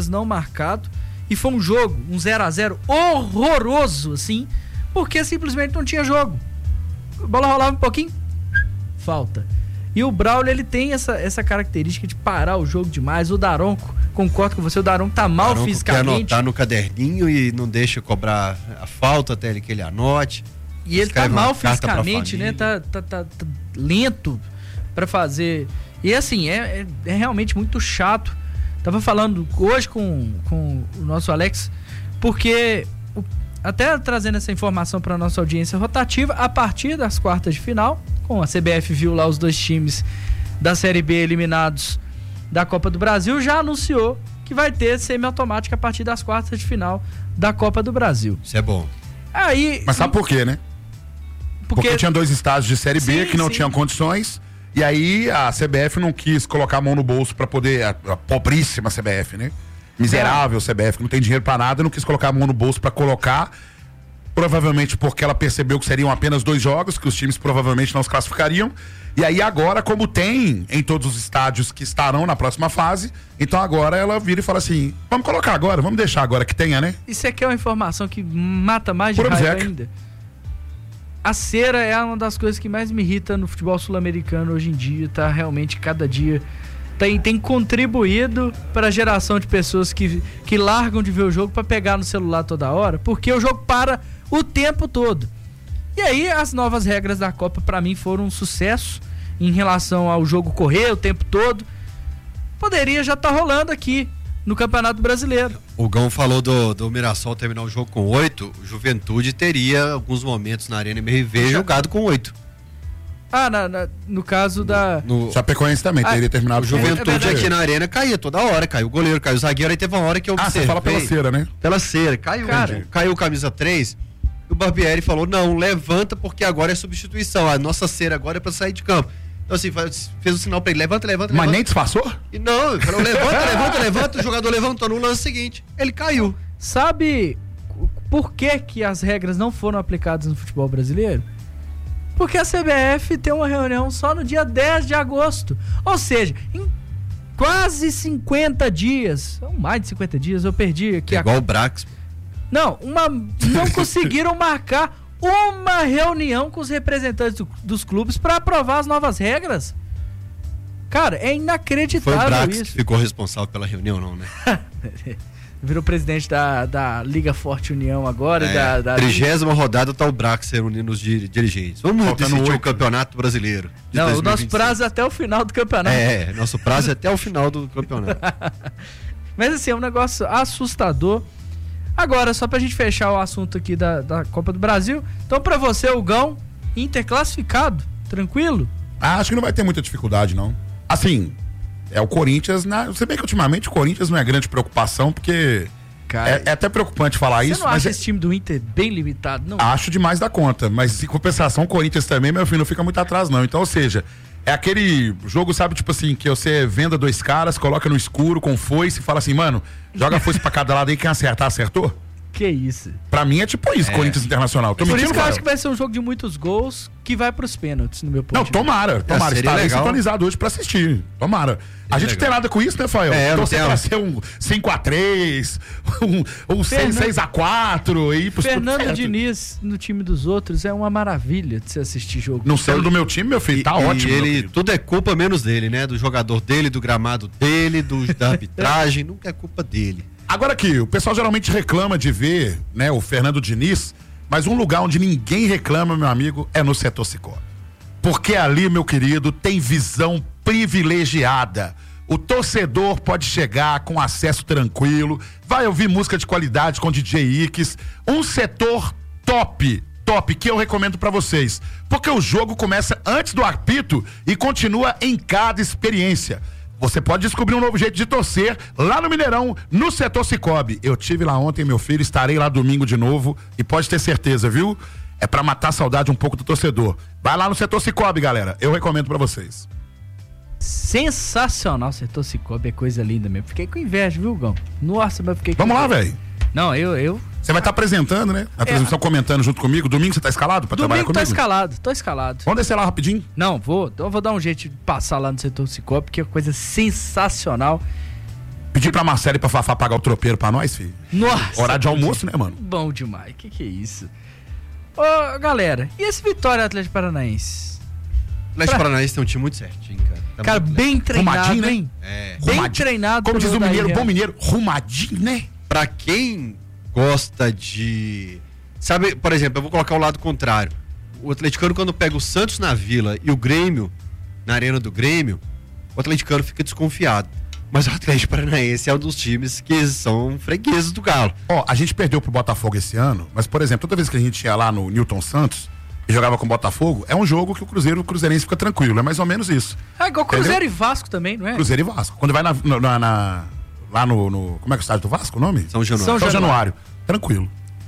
não marcado. E foi um jogo, um 0x0 horroroso, assim, porque simplesmente não tinha jogo. A bola rolava um pouquinho, falta. E o Braulio, ele tem essa característica de parar o jogo demais. O Daronco, concordo com você, o Daronco tá mal fisicamente. Quer anotar no caderninho e não deixa cobrar a falta até que ele anote. E ele tá mal fisicamente, né? Tá lento pra fazer. E assim, é realmente muito chato. Tava falando hoje com o nosso Alex, porque até trazendo essa informação para nossa audiência rotativa, a partir das quartas de final, com a CBF viu lá os dois times da Série B eliminados da Copa do Brasil, já anunciou que vai ter semiautomática a partir das quartas de final da Copa do Brasil. Isso é bom. Aí, mas sabe por quê, né? Porque tinha 2 estádios de Série B que não tinham condições. E aí a CBF não quis colocar a mão no bolso pra poder, a pobríssima CBF, né? Miserável CBF, que não tem dinheiro pra nada, não quis colocar a mão no bolso pra colocar, provavelmente porque ela percebeu que seriam apenas 2 jogos, que os times provavelmente não se classificariam. E aí agora, como tem em todos os estádios que estarão na próxima fase, então agora ela vira e fala assim, vamos colocar agora, vamos deixar agora que tenha, né? Isso aqui é uma informação que mata mais de raiva ainda. A cera é uma das coisas que mais me irrita no futebol sul-americano hoje em dia, tá? Realmente, cada dia tem contribuído para a geração de pessoas que largam de ver o jogo para pegar no celular toda hora, porque o jogo para o tempo todo. E aí, as novas regras da Copa, para mim, foram um sucesso em relação ao jogo correr o tempo todo. Poderia já estar rolando aqui no Campeonato Brasileiro. O Gão falou do Mirassol terminar o jogo com 8, o Juventude teria alguns momentos na Arena MRV jogado com 8. No caso da... Chapecoense também teria terminado. O Juventude aqui na Arena caía toda hora, caiu o goleiro, caiu o zagueiro, aí teve uma hora que eu observei. Você fala pela cera, né? Pela cera, caiu o camisa 3, o Barbieri falou, não, levanta porque agora é substituição, a nossa cera agora é pra sair de campo. Então assim, fez o sinal pra ele, levanta. Mas nem disfarçou? E não, ele falou, levanta, o jogador levantou no lance seguinte, ele caiu. Sabe por que as regras não foram aplicadas no futebol brasileiro? Porque a CBF tem uma reunião só no dia 10 de agosto. Ou seja, em quase 50 dias, ou mais de 50 dias, eu perdi aqui. Igual o Brax. Não conseguiram marcar uma reunião com os representantes dos clubes para aprovar as novas regras. Cara, é inacreditável. Foi o Brax isso. Que ficou responsável pela reunião, não, né? Virou presidente da Liga Forte União agora. 30ª rodada tá o Brax reunindo os dirigentes. Vamos decidir o Campeonato Brasileiro. Não, 2026. O nosso prazo é até o final do campeonato. Nosso prazo é até o final do campeonato. Mas assim, é um negócio assustador. Agora, só pra gente fechar o assunto aqui da Copa do Brasil. Então, pra você, o Gão, Inter classificado, tranquilo? Acho que não vai ter muita dificuldade, não. Assim, é o Corinthians, se bem que ultimamente o Corinthians não é grande preocupação, porque cara, é até preocupante falar isso. Você não acha esse time do Inter bem limitado, não? Acho demais da conta, mas em compensação o Corinthians também, meu filho, não fica muito atrás, não. Então, ou seja, é aquele jogo, sabe, tipo assim, que você venda 2 caras, coloca no escuro com foice e fala assim, mano, joga a foice pra cada lado aí, quem acertar, acertou? Que isso. Pra mim é tipo isso, Corinthians Internacional. Por isso que eu acho que vai ser um jogo de muitos gols que vai pros pênaltis, no meu ponto. Não, tomara. Estarei sintonizado hoje pra assistir. Tomara. A gente não tem nada com isso, né, Fael? Não tem pra ser um 5-3, um 6-4 e ir pros Fernando Diniz no time dos outros é uma maravilha de se assistir jogo. Não sendo do meu time, meu filho, tá ótimo. Ele, tudo é culpa menos dele, né? Do jogador dele, do gramado dele, da arbitragem, nunca é culpa dele. Agora aqui, o pessoal geralmente reclama de ver, né, o Fernando Diniz, mas um lugar onde ninguém reclama, meu amigo, é no setor Cicobi. Porque ali, meu querido, tem visão privilegiada. O torcedor pode chegar com acesso tranquilo, vai ouvir música de qualidade com DJ Ix, um setor top, que eu recomendo pra vocês. Porque o jogo começa antes do apito e continua em cada experiência. Você pode descobrir um novo jeito de torcer lá no Mineirão, no setor Cicobi. Eu tive lá ontem, meu filho, estarei lá domingo de novo e pode ter certeza, viu? É pra matar a saudade um pouco do torcedor. Vai lá no setor Cicobi, galera. Eu recomendo pra vocês. Sensacional, setor Cicobi, é coisa linda mesmo. Fiquei com inveja, viu, Gão? Nossa, mas fiquei com Vamos lá, velho. Não, eu... Você vai estar apresentando, né? A transmissão comentando junto comigo. Domingo você tá escalado pra trabalhar comigo? Tô escalado. Vamos descer lá rapidinho? Não, eu vou dar um jeito de passar lá no setor Cicobi, porque é coisa sensacional. Pedir pra Marcelo e pra Fafá pagar o tropeiro pra nós, filho. Nossa! Horário de almoço, né, mano? Bom demais. Que é isso? Ô, galera, e esse Vitória Atlético Paranaense? O Atlético Paranaense tem um time muito certinho, cara. Cara, bem treinado, Rumadinho, né? hein? Bem Rumadinho. treinado. Como diz o pelo mineiro, Daí bom mineiro, rumadinho, né? Pra quem gosta de... Sabe, por exemplo, eu vou colocar o lado contrário. O atleticano, quando pega o Santos na Vila e o Grêmio na Arena do Grêmio, o atleticano fica desconfiado. Mas o Atlético Paranaense é um dos times que são fregueses do Galo. Ó, a gente perdeu pro Botafogo esse ano, mas, por exemplo, toda vez que a gente ia lá no Newton Santos e jogava com o Botafogo, é um jogo que o Cruzeirense fica tranquilo, é mais ou menos isso. É igual Cruzeiro Entendeu? e Vasco também, não é? Cruzeiro e Vasco. Quando vai lá no como é que é o estádio do Vasco, o nome? São Januário. São Januário. Tranquilo.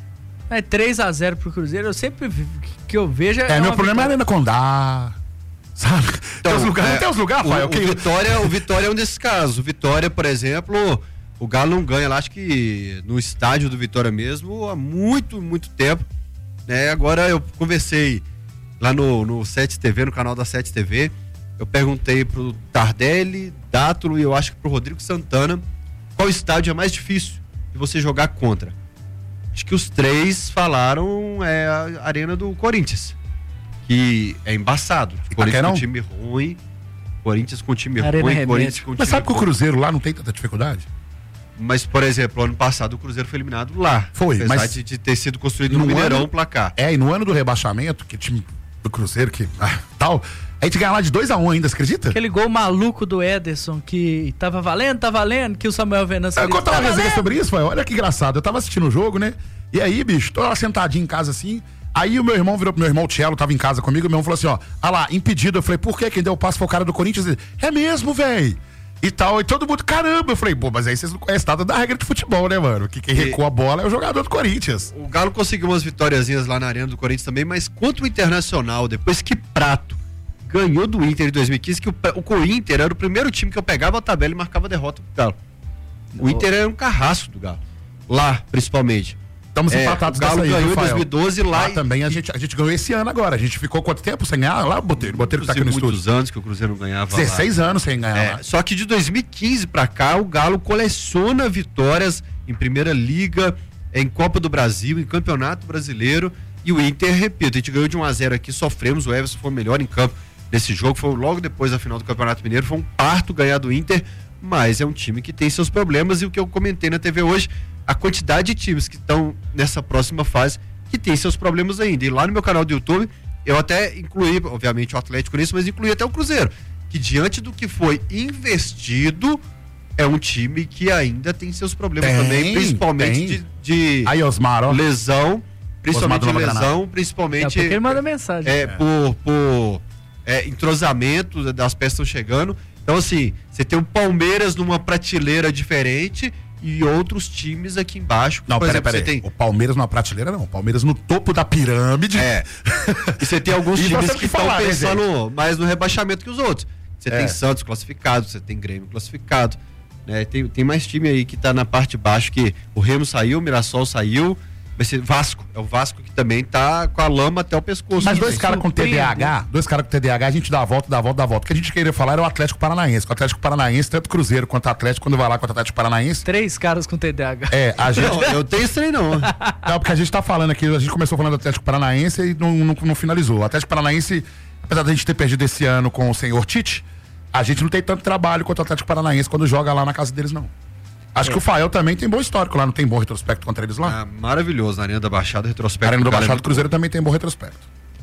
É 3-0 pro Cruzeiro, eu sempre que eu vejo Meu problema é a Arena Condá, sabe? Então, tem os lugares, não tem os lugares, Rafael? O Vitória é um desses casos. O Vitória, por exemplo, o Galo não ganha lá, acho que no estádio do Vitória mesmo, há muito, muito tempo. Né? Agora eu conversei lá no 7 TV, no canal da 7 TV, eu perguntei pro Tardelli, Dátulo e eu acho que pro Rodrigo Santana qual estádio é mais difícil de você jogar contra. Acho que os três falaram a Arena do Corinthians, que é embaçado. Corinthians com time ruim, Corinthians com time ruim, Corinthians com time... Mas sabe que o Cruzeiro lá não tem tanta dificuldade? Mas, por exemplo, ano passado o Cruzeiro foi eliminado lá. Foi, apesar mas de ter sido construído no Mineirão o placar. E no ano do rebaixamento, que time do Cruzeiro, tal, a gente ganha lá de 2-1 ainda, você acredita? Aquele gol maluco do Ederson, que tava valendo, que o Samuel Venâncio... Eu contar uma resenha sobre isso, olha que engraçado, eu tava assistindo o jogo, né? E aí, bicho, tô lá sentadinho em casa assim, aí o meu irmão virou pro meu irmão, o Tchelo, tava em casa comigo, e meu irmão falou assim, lá, impedido. Eu falei, por quê? Quem deu o passe foi o cara do Corinthians? Ele, é mesmo, velho. E tal, e todo mundo, caramba. Eu falei, mas aí vocês não conhecem nada da regra de futebol, né, mano? Que quem recua a bola é o jogador do Corinthians. O Galo conseguiu umas vitóriazinhas lá na Arena do Corinthians também, mas contra o Internacional, depois que Prato ganhou do Inter em 2015, que o Inter era o primeiro time que eu pegava a tabela e marcava a derrota pro Galo. O Inter era um carrasco do Galo. Lá, principalmente. Estamos empatados nessa aí. O Galo ganhou em 2012 lá. Também a gente ganhou esse ano agora. A gente ficou quanto tempo sem ganhar lá, Botelho? Botelho que tá aqui no estúdio. Muitos anos que o Cruzeiro não ganhava 16 lá. anos sem ganhar lá. Só que de 2015 pra cá, o Galo coleciona vitórias em Primeira Liga, em Copa do Brasil, em Campeonato Brasileiro. E o Inter, repito, a gente ganhou de 1-0 aqui, sofremos, o Everson foi o melhor em campo nesse jogo, foi logo depois da final do Campeonato Mineiro, foi um parto ganhar do Inter, mas é um time que tem seus problemas, e o que eu comentei na TV hoje, a quantidade de times que estão nessa próxima fase que tem seus problemas ainda. E lá no meu canal do YouTube, eu até incluí, obviamente, o Atlético nisso, mas incluí até o Cruzeiro, que diante do que foi investido, é um time que ainda tem seus problemas também, principalmente de aí, Osmar, ó. lesão, principalmente de lesão, principalmente porque ele manda mensagem. Por entrosamento das peças estão chegando. Então, assim, você tem o Palmeiras numa prateleira diferente e outros times aqui embaixo. Não, peraí. Tem... O Palmeiras numa prateleira não. O Palmeiras no topo da pirâmide. E você tem alguns times que estão pensando mais no rebaixamento que os outros. Você tem Santos classificado, você tem Grêmio classificado. Né? Tem mais time aí que tá na parte de baixo, que o Remo saiu, o Mirassol saiu. Vai ser Vasco. É o Vasco que também tá com a lama até o pescoço. Mas dois caras com TDAH, a gente dá a volta. O que a gente queria falar era o Atlético Paranaense. O Atlético Paranaense, tanto Cruzeiro quanto Atlético, quando vai lá contra o Atlético Paranaense. 3 caras com TDAH. A gente. Não, eu tenho esse trem não. Não, porque a gente tá falando aqui, a gente começou falando do Atlético Paranaense e não finalizou. O Atlético Paranaense, apesar da gente ter perdido esse ano com o senhor Tite, a gente não tem tanto trabalho quanto o Atlético Paranaense quando joga lá na casa deles, não. Acho que o Fael também tem bom histórico lá, não tem bom retrospecto contra eles lá? Maravilhoso, na Arena da Baixada, retrospecto. A Arena da Baixada do Cruzeiro também tem bom retrospecto.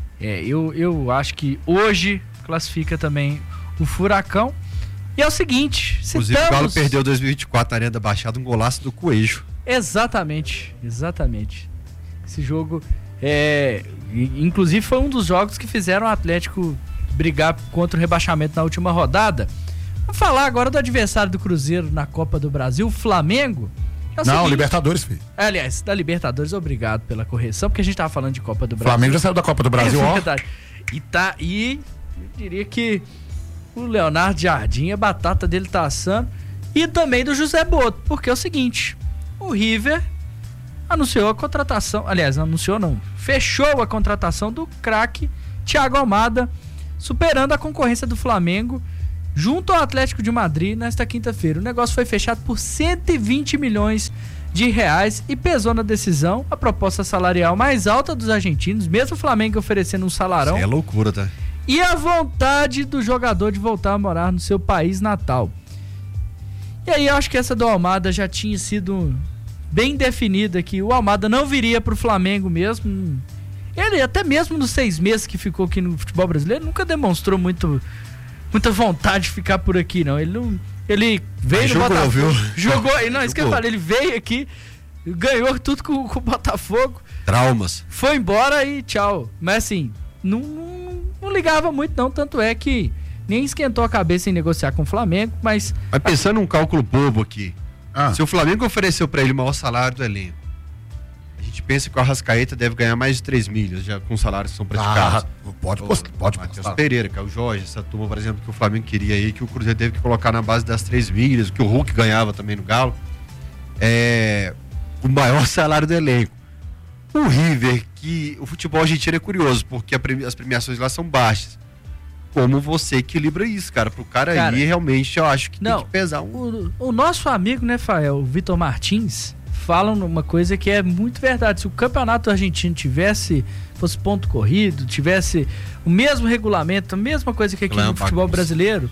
Eu acho que hoje classifica também o Furacão. E é o seguinte, inclusive o Galo perdeu 2024 na Arena da Baixada, um golaço do Coelho. Exatamente. Esse jogo, inclusive foi um dos jogos que fizeram o Atlético brigar contra o rebaixamento na última rodada. Vamos falar agora do adversário do Cruzeiro na Copa do Brasil, o Flamengo. Não, Libertadores, filho. Aliás, da Libertadores, obrigado pela correção, porque a gente tava falando de Copa do Brasil. Flamengo já saiu da Copa do Brasil, ó. Verdade. E eu diria que o Leonardo Jardim, a batata dele tá assando. E também do José Boto, porque é o seguinte, o River anunciou a contratação, fechou a contratação do craque Thiago Almada, superando a concorrência do Flamengo, junto ao Atlético de Madrid nesta quinta-feira. O negócio foi fechado por 120 milhões de reais e pesou na decisão a proposta salarial mais alta dos argentinos, mesmo o Flamengo oferecendo um salarão. Isso é loucura, tá? E a vontade do jogador de voltar a morar no seu país natal. E aí eu acho que essa do Almada já tinha sido bem definida, que o Almada não viria pro Flamengo mesmo. Ele, até mesmo nos 6 meses que ficou aqui no futebol brasileiro, nunca demonstrou muita vontade de ficar por aqui, não. Ele veio no Botafogo. Viu? Jogou, não, isso que eu falei, ele veio aqui, ganhou tudo com o Botafogo. Traumas. Foi embora e tchau. Mas assim, não ligava muito não, tanto é que nem esquentou a cabeça em negociar com o Flamengo, mas pensando num cálculo bobo aqui, se o Flamengo ofereceu pra ele o maior salário do elenco, a gente pensa que o Arrascaeta deve ganhar mais de 3 milhas já com os salários que são praticados. Pode Matheus Pereira, que é o Jorge, essa turma, por exemplo, que o Flamengo queria aí, que o Cruzeiro teve que colocar na base das 3 milhas, que o Hulk ganhava também no Galo. O maior salário do elenco. O River, que o futebol argentino é curioso, porque as premiações lá são baixas. Como você equilibra isso, cara? Pro cara aí, realmente, eu acho que tem que pesar o nosso amigo, né, Fael, o Vitor Martins, fala uma coisa que é muito verdade. Se o campeonato argentino fosse ponto corrido, tivesse o mesmo regulamento, a mesma coisa que aqui no futebol brasileiro,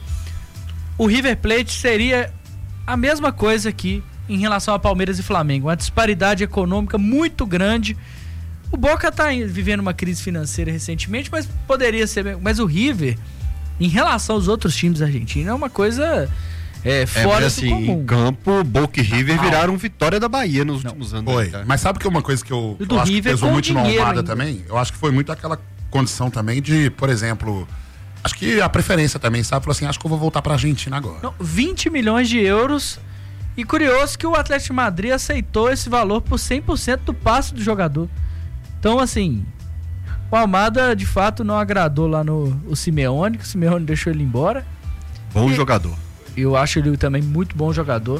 o River Plate seria a mesma coisa aqui em relação a Palmeiras e Flamengo. Uma disparidade econômica muito grande. O Boca está vivendo uma crise financeira recentemente, mas poderia ser. Mas o River, em relação aos outros times argentinos, é uma coisa fora do comum. Em campo, Boca e River viraram vitória da Bahia nos últimos anos. Foi. Mas sabe que uma coisa que eu acho que pesou muito no Almada também? Eu acho que foi muito aquela condição também de, por exemplo, acho que a preferência também, sabe? Falou assim, acho que eu vou voltar pra Argentina agora. 20 milhões de euros. E curioso que o Atlético de Madrid aceitou esse valor por 100% do passe do jogador. Então, assim, o Almada, de fato, não agradou lá o Simeone, que o Simeone deixou ele embora. Bom jogador. Eu acho ele também muito bom jogador.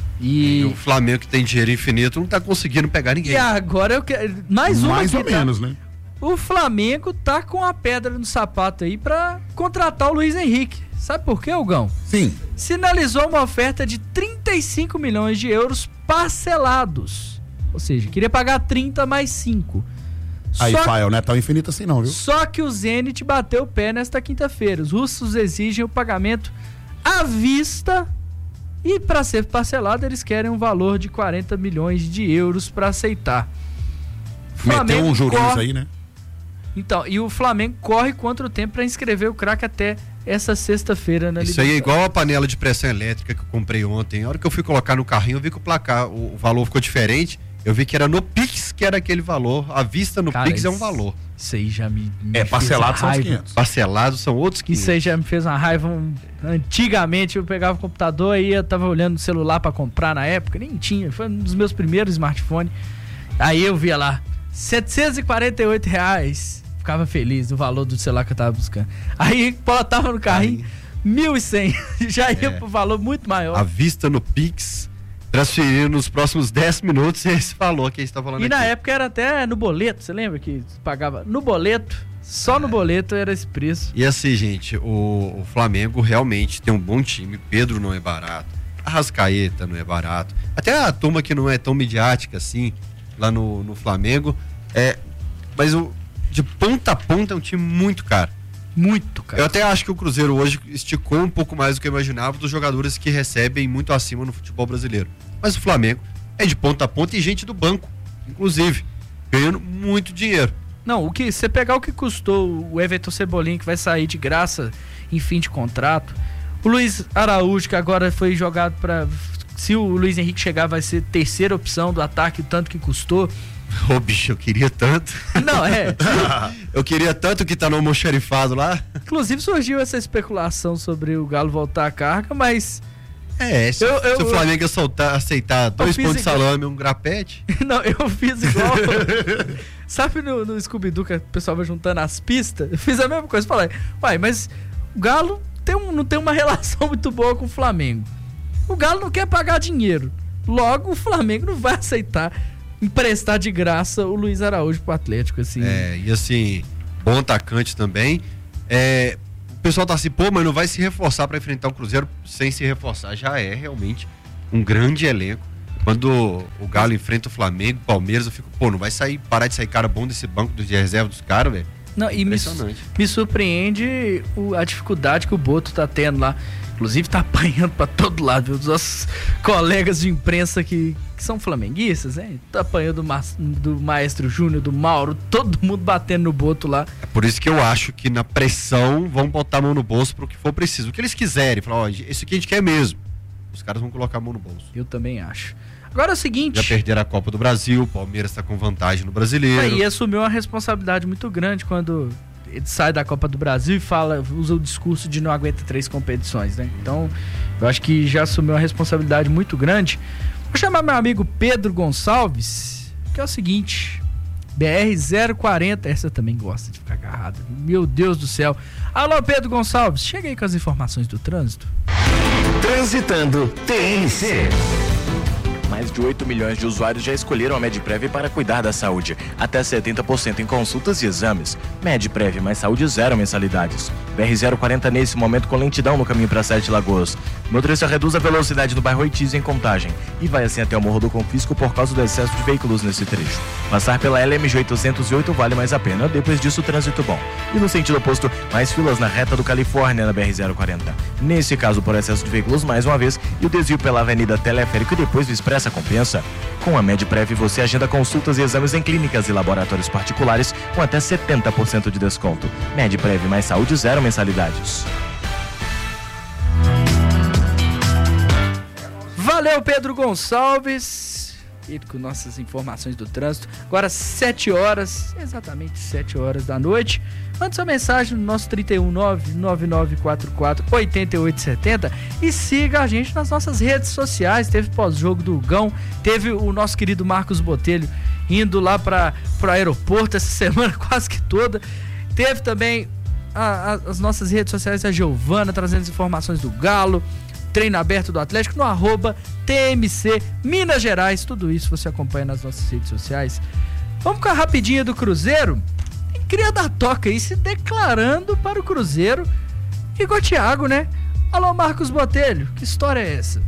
E o Flamengo, que tem dinheiro infinito, não tá conseguindo pegar ninguém. E agora eu quero... Mais ou menos, né? O Flamengo tá com a pedra no sapato aí pra contratar o Luiz Henrique. Sabe por quê, Hugão? Sim. Sinalizou uma oferta de 35 milhões de euros parcelados. Ou seja, queria pagar 30 mais 5. Aí, Fael, não é tão infinito assim não, viu? Só que o Zenit bateu o pé nesta quinta-feira. Os russos exigem o pagamento à vista e, para ser parcelado, eles querem um valor de 40 milhões de euros para aceitar. Meteu um juros aí, né? Então, e o Flamengo corre contra o tempo para inscrever o craque até essa sexta-feira na Isso aí é igual a panela de pressão elétrica que eu comprei ontem. A hora que eu fui colocar no carrinho, eu vi que o placar, o valor ficou diferente. Eu vi que era no Pix que era aquele valor. À vista no Pix é um valor. Isso aí já me parcelado são os 500. Parcelado são outros 500. Isso aí já me fez uma raiva. Antigamente eu pegava o computador e eu tava olhando o celular para comprar na época. Nem tinha. Foi um dos meus primeiros smartphones. Aí eu via lá, R$748. Ficava feliz do valor do celular que eu tava buscando. Aí botava no carrinho, 1.100. Já ia pro valor muito maior. À vista no Pix, transferindo nos próximos 10 minutos esse valor que a gente tá falando aqui. E na época era até no boleto, você lembra que pagava no boleto? Só no boleto era esse preço. E assim, gente, o Flamengo realmente tem um bom time. Pedro não é barato, Arrascaeta não é barato. Até a turma que não é tão midiática assim, lá no Flamengo, mas de ponta a ponta é um time muito caro. Muito caro. Eu até acho que o Cruzeiro hoje esticou um pouco mais do que eu imaginava dos jogadores que recebem muito acima no futebol brasileiro. Mas o Flamengo é de ponta a ponta e gente do banco, inclusive, ganhando muito dinheiro. Não, você pegar o que custou o Everton Cebolinha, que vai sair de graça em fim de contrato, o Luiz Araújo, que agora foi jogado para... Se o Luiz Henrique chegar, vai ser terceira opção do ataque, o tanto que custou. Ô, bicho, eu queria tanto. Não, eu queria tanto que tá no almoxarifado lá. Inclusive surgiu essa especulação sobre o Galo voltar à carga, mas... se o Flamengo aceitar 2 pontos de salame e um grapete... Não, eu fiz igual... Sabe no Scooby-Doo que o pessoal vai juntando as pistas? Eu fiz a mesma coisa. Falei, mas o Galo não tem uma relação muito boa com o Flamengo. O Galo não quer pagar dinheiro. Logo, o Flamengo não vai aceitar emprestar de graça o Luiz Araújo pro Atlético, assim. E assim, bom atacante também. pessoal tá assim, pô, mas não vai se reforçar para enfrentar o Cruzeiro sem se reforçar. Já é realmente um grande elenco. Quando o Galo enfrenta o Flamengo, o Palmeiras, eu fico, pô, não vai parar de sair cara bom desse banco de reserva dos caras, velho. Não, e me surpreende a dificuldade que o Boto tá tendo lá. Inclusive tá apanhando pra todo lado, viu? Os nossos colegas de imprensa que são flamenguistas, hein? Tá apanhando do Maestro Júnior, do Mauro, todo mundo batendo no Boto lá. É por isso que eu acho que na pressão vão botar a mão no bolso pro que for preciso. O que eles quiserem, falar, ó, isso aqui a gente quer mesmo. Os caras vão colocar a mão no bolso. Eu também acho. Agora é o seguinte... Já perderam a Copa do Brasil, o Palmeiras tá com vantagem no Brasileiro. Aí assumiu uma responsabilidade muito grande quando ele sai da Copa do Brasil e usa o discurso de não aguenta 3 competições, né? Então, eu acho que já assumiu uma responsabilidade muito grande. Vou chamar meu amigo Pedro Gonçalves, que é o seguinte... BR-040, essa eu também gosta de ficar agarrada. Meu Deus do céu. Alô, Pedro Gonçalves, chega aí com as informações do trânsito. Transitando TNC. Mais de 8 milhões de usuários já escolheram a Medprev para cuidar da saúde. Até 70% em consultas e exames. Medprev, mais saúde, 0 mensalidades. BR-040 nesse momento com lentidão no caminho para 7 Lagoas. Motorista reduz a velocidade no bairro Oitiz em Contagem. E vai assim até o Morro do Confisco por causa do excesso de veículos nesse trecho. Passar pela LMG 808 vale mais a pena. Depois disso, trânsito bom. E no sentido oposto, mais filas na reta do Califórnia na BR-040. Nesse caso, por excesso de veículos mais uma vez. E o desvio pela Avenida Teleférico e depois do Expressa compensa. Com a Medprev você agenda consultas e exames em clínicas e laboratórios particulares com até 70% de desconto. Medprev, mais saúde, 0 mensalidades. Valeu, Pedro Gonçalves. E com nossas informações do trânsito. Agora 7 horas, exatamente 7 horas da noite. Mande sua mensagem no nosso 319-9944-8870 e siga a gente nas nossas redes sociais. Teve pós-jogo do Gão, teve o nosso querido Marcos Botelho indo lá para o aeroporto essa semana quase que toda. Teve também as nossas redes sociais, a Giovana trazendo as informações do Galo, treino aberto do Atlético no @TMC Minas Gerais. Tudo isso você acompanha nas nossas redes sociais. Vamos com a rapidinha do Cruzeiro. Cria da Toca aí se declarando para o Cruzeiro. Igor Thiago, né? Alô, Marcos Botelho, que história é essa?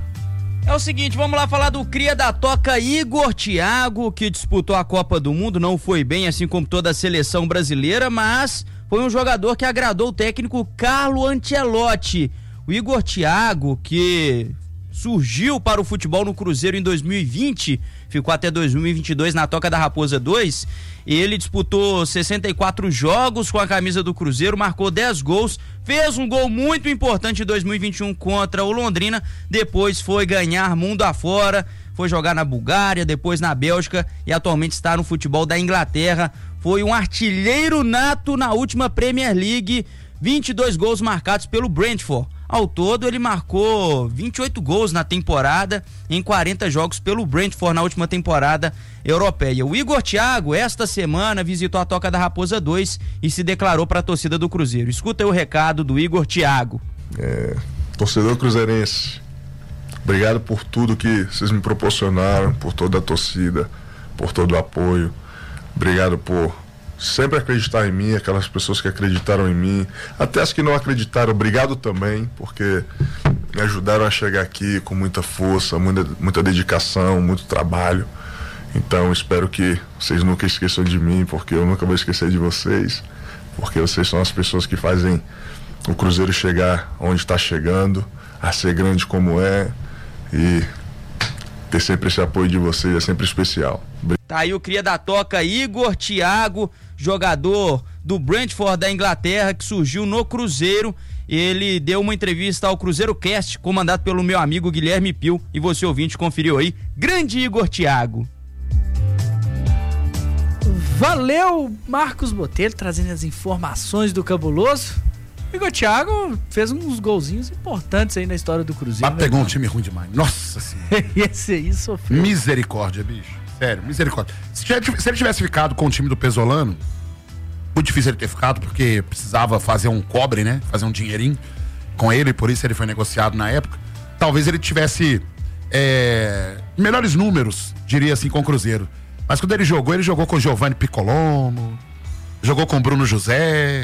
É o seguinte, vamos lá falar do cria da Toca Igor Thiago, que disputou a Copa do Mundo, não foi bem, assim como toda a seleção brasileira, mas foi um jogador que agradou o técnico Carlo Ancelotti. O Igor Thiago, que surgiu para o futebol no Cruzeiro em 2020, ficou até 2022 na Toca da Raposa 2, ele disputou 64 jogos com a camisa do Cruzeiro, marcou 10 gols, fez um gol muito importante em 2021 contra o Londrina, depois foi ganhar mundo afora, foi jogar na Bulgária, depois na Bélgica e atualmente está no futebol da Inglaterra, foi um artilheiro nato na última Premier League, 22 gols marcados pelo Brentford. Ao todo, ele marcou 28 gols na temporada, em 40 jogos pelo Brentford na última temporada europeia. O Igor Thiago, esta semana, visitou a Toca da Raposa 2 e se declarou para a torcida do Cruzeiro. Escuta aí o recado do Igor Thiago. Torcedor cruzeirense, obrigado por tudo que vocês me proporcionaram, por toda a torcida, por todo o apoio. Obrigado por sempre acreditar em mim, aquelas pessoas que acreditaram em mim, até as que não acreditaram, obrigado também, porque me ajudaram a chegar aqui com muita força, muita dedicação, muito trabalho. Então espero que vocês nunca esqueçam de mim, porque eu nunca vou esquecer de vocês, porque vocês são as pessoas que fazem o Cruzeiro chegar onde está chegando, a ser grande como é, e ter sempre esse apoio de vocês é sempre especial. Tá aí o cria da Toca Igor Thiago, jogador do Brentford da Inglaterra, que surgiu no Cruzeiro. Ele deu uma entrevista ao Cruzeiro Cast, comandado pelo meu amigo Guilherme Pio, e você ouvinte conferiu aí. Grande Igor Thiago. Valeu, Marcos Botelho, trazendo as informações do cabuloso. Igor Thiago fez uns golzinhos importantes aí na história do Cruzeiro. Mas pegou um time ruim demais. Nossa Senhora. Esse aí sofreu. Misericórdia, bicho. Sério, misericórdia. Se ele tivesse ficado com o time do Pesolano, muito difícil ele ter ficado, porque precisava fazer um cobre, né? Fazer um dinheirinho com ele, por isso ele foi negociado na época. Talvez ele tivesse melhores números, diria assim, com o Cruzeiro. Mas quando ele jogou com o Giovanni Piccolomo, jogou com o Bruno José,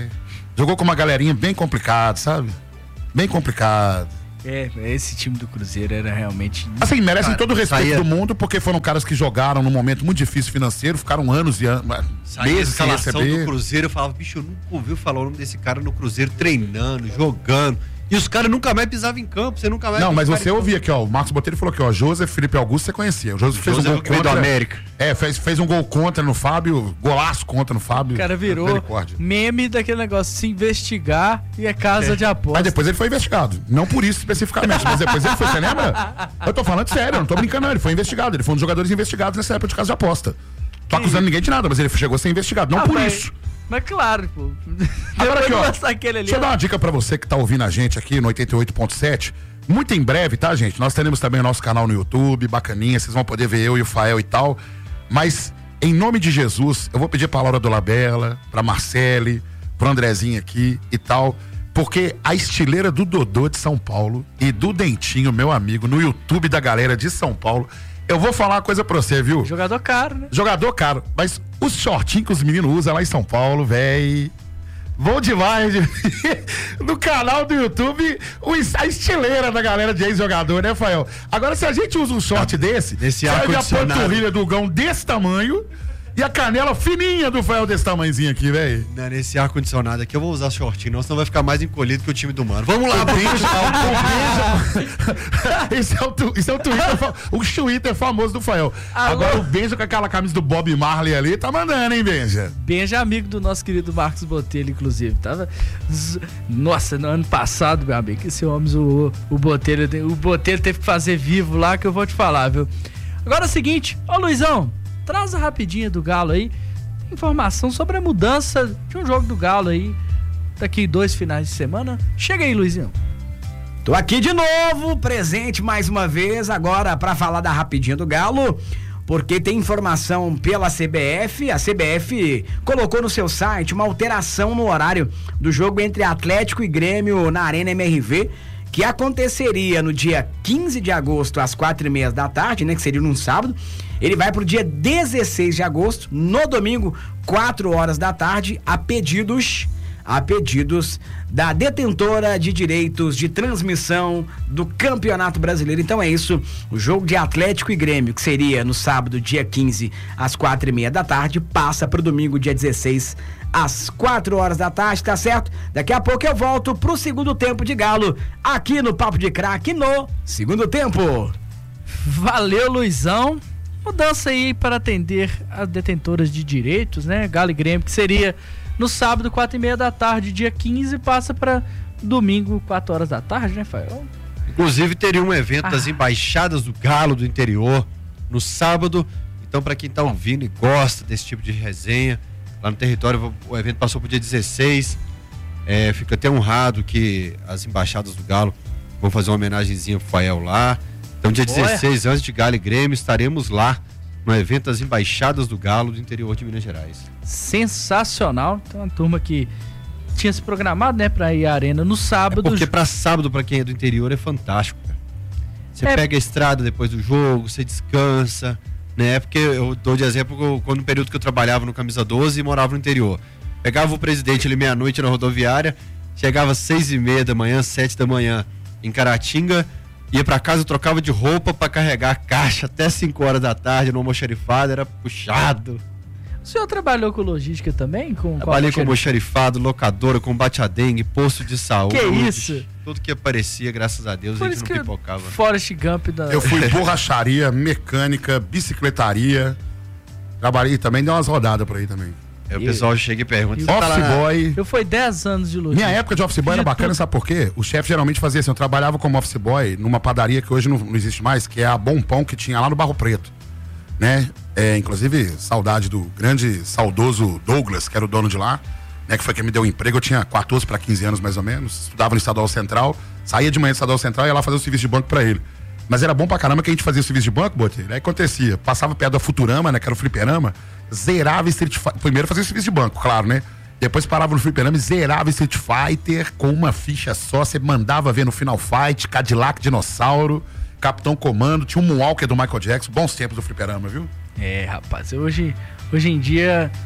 Jogou com uma galerinha bem complicada, sabe? Bem complicado. Esse time do Cruzeiro era realmente... Assim, merecem todo o respeito do mundo, porque foram caras que jogaram num momento muito difícil financeiro, ficaram anos e anos, meses sem receber. Do Cruzeiro, eu falava, bicho, eu nunca ouvi falar o nome desse cara no Cruzeiro treinando, jogando. E os caras nunca mais pisavam em campo, você nunca mais... Não, mas você ouvia aqui, ó, o Marcos Botelho falou aqui, ó, José Felipe Augusto, você conhecia. O José fez um gol contra... do América. Fez um gol contra no Fábio, golaço contra no Fábio. O cara virou meme daquele negócio, se investigar e é casa de aposta. Mas depois ele foi investigado, não por isso especificamente, mas depois ele foi, você lembra? Eu tô falando sério, eu não tô brincando não, ele foi investigado, ele foi um dos jogadores investigados nessa época de casa de aposta. Tô acusando ninguém de nada, mas ele chegou a ser investigado, não por isso. Mas claro, pô. Agora aqui, ó, deixa eu dar uma dica pra você que tá ouvindo a gente aqui no 88.7. Muito em breve, tá, gente? Nós teremos também o nosso canal no YouTube, bacaninha, vocês vão poder ver eu e o Fael e tal. Mas, em nome de Jesus, eu vou pedir pra Laura Dolabella, pra Marcele, pro Andrezinho aqui e tal, porque a estileira do Dodô de São Paulo e do Dentinho, meu amigo, no YouTube da galera de São Paulo, eu vou falar uma coisa pra você, viu? Jogador caro, né? Jogador caro, mas os shortinhos que os meninos usam lá em São Paulo, véi, bom demais. No canal do YouTube, a estileira da galera de ex-jogador, né, Fael? Agora, se a gente usa um short desse, sai a panturrilha do Gão desse tamanho e a canela fininha do Fael desse tamanhozinho aqui, velho. Nesse ar-condicionado aqui eu vou usar shortinho, não, senão vai ficar mais encolhido que o time do Mano. Vamos lá, Esse é o Twitter, o Twitter famoso do Fael. Agora o Benja com aquela camisa do Bob Marley ali, tá mandando, hein, Benja? Benja é amigo do nosso querido Marcos Botelho, inclusive. Nossa, no ano passado, meu amigo, esse homem zoou o Botelho teve que fazer vivo lá, que eu vou te falar, viu? Agora é o seguinte, ô Luizão, traz a rapidinha do Galo aí, informação sobre a mudança de um jogo do Galo aí, daqui 2 finais de semana. Chega aí, Luizinho. Tô aqui de novo, presente mais uma vez, agora pra falar da rapidinha do Galo, porque tem informação pela CBF. A CBF colocou no seu site uma alteração no horário do jogo entre Atlético e Grêmio na Arena MRV, que aconteceria no dia 15 de agosto às 4:30 da tarde, né, que seria num sábado. Ele vai pro dia 16 de agosto, no domingo, 4 horas da tarde, a pedidos da detentora de direitos de transmissão do Campeonato Brasileiro. Então é isso, o jogo de Atlético e Grêmio, que seria no sábado, dia 15, às 4:30 da tarde, passa pro domingo, dia 16, às 4 horas da tarde, tá certo? Daqui a pouco eu volto pro segundo tempo de Galo, aqui no Papo de Craque, no segundo tempo. Valeu, Luizão. Mudança aí para atender as detentoras de direitos, né? Galo e Grêmio, que seria no sábado, 4:30 da tarde, dia 15, passa para domingo, 4 horas da tarde, né, Fael? Inclusive, teria um evento das embaixadas do Galo do interior no sábado. Então, para quem tá ouvindo e gosta desse tipo de resenha, lá no território, o evento passou pro dia 16. Fica até honrado que as embaixadas do Galo vão fazer uma homenagenzinha pro Fael lá. Então, dia 16, antes de Galo e Grêmio, estaremos lá no evento das embaixadas do Galo do interior de Minas Gerais. Sensacional. Então, uma turma que tinha se programado, né, pra ir à arena no sábado. Porque pra sábado, pra quem é do interior, é fantástico, cara. Você pega a estrada depois do jogo, você descansa, né? Porque eu dou de exemplo, quando no período que eu trabalhava no Camisa 12 e morava no interior. Pegava o presidente ali meia-noite na rodoviária, chegava às 6:30 da manhã, 7 da manhã em Caratinga, ia pra casa, trocava de roupa pra carregar a caixa até 5 horas da tarde no almoxarifado, era puxado. O senhor trabalhou com logística também? Trabalhei com almoxarifado, locadora, combate a dengue, posto de saúde. Que isso? Tudo que aparecia, graças a Deus, a gente não pipocava. Forrest Gump da... Eu fui borracharia, mecânica, bicicletaria. Trabalhei também, dei umas rodadas por aí também. O pessoal chega e pergunta. Office boy. Eu fui 10 anos de logística. Minha época de office boy era bacana, sabe por quê? O chefe geralmente fazia assim, eu trabalhava como office boy numa padaria que hoje não existe mais, que é a Bom Pão, que tinha lá no Barro Preto, né? Inclusive, saudade do grande, saudoso Douglas, que era o dono de lá, né? Que foi quem me deu um emprego, eu tinha 14 para 15 anos mais ou menos, estudava no Estadual Central, saía de manhã do Estadual Central e ia lá fazer o serviço de banco pra ele. Mas era bom pra caramba que a gente fazia o serviço de banco, Botelho. Aí acontecia, passava perto da Futurama, né? Que era o fliperama, zerava Street Fighter. Primeiro fazia o serviço de banco, claro, né? Depois parava no fliperama e zerava Street Fighter com uma ficha só. Você mandava ver no Final Fight, Cadillac Dinossauro, Capitão Comando, tinha um Moonwalker do Michael Jackson. Bons tempos do fliperama, viu? Rapaz, hoje em dia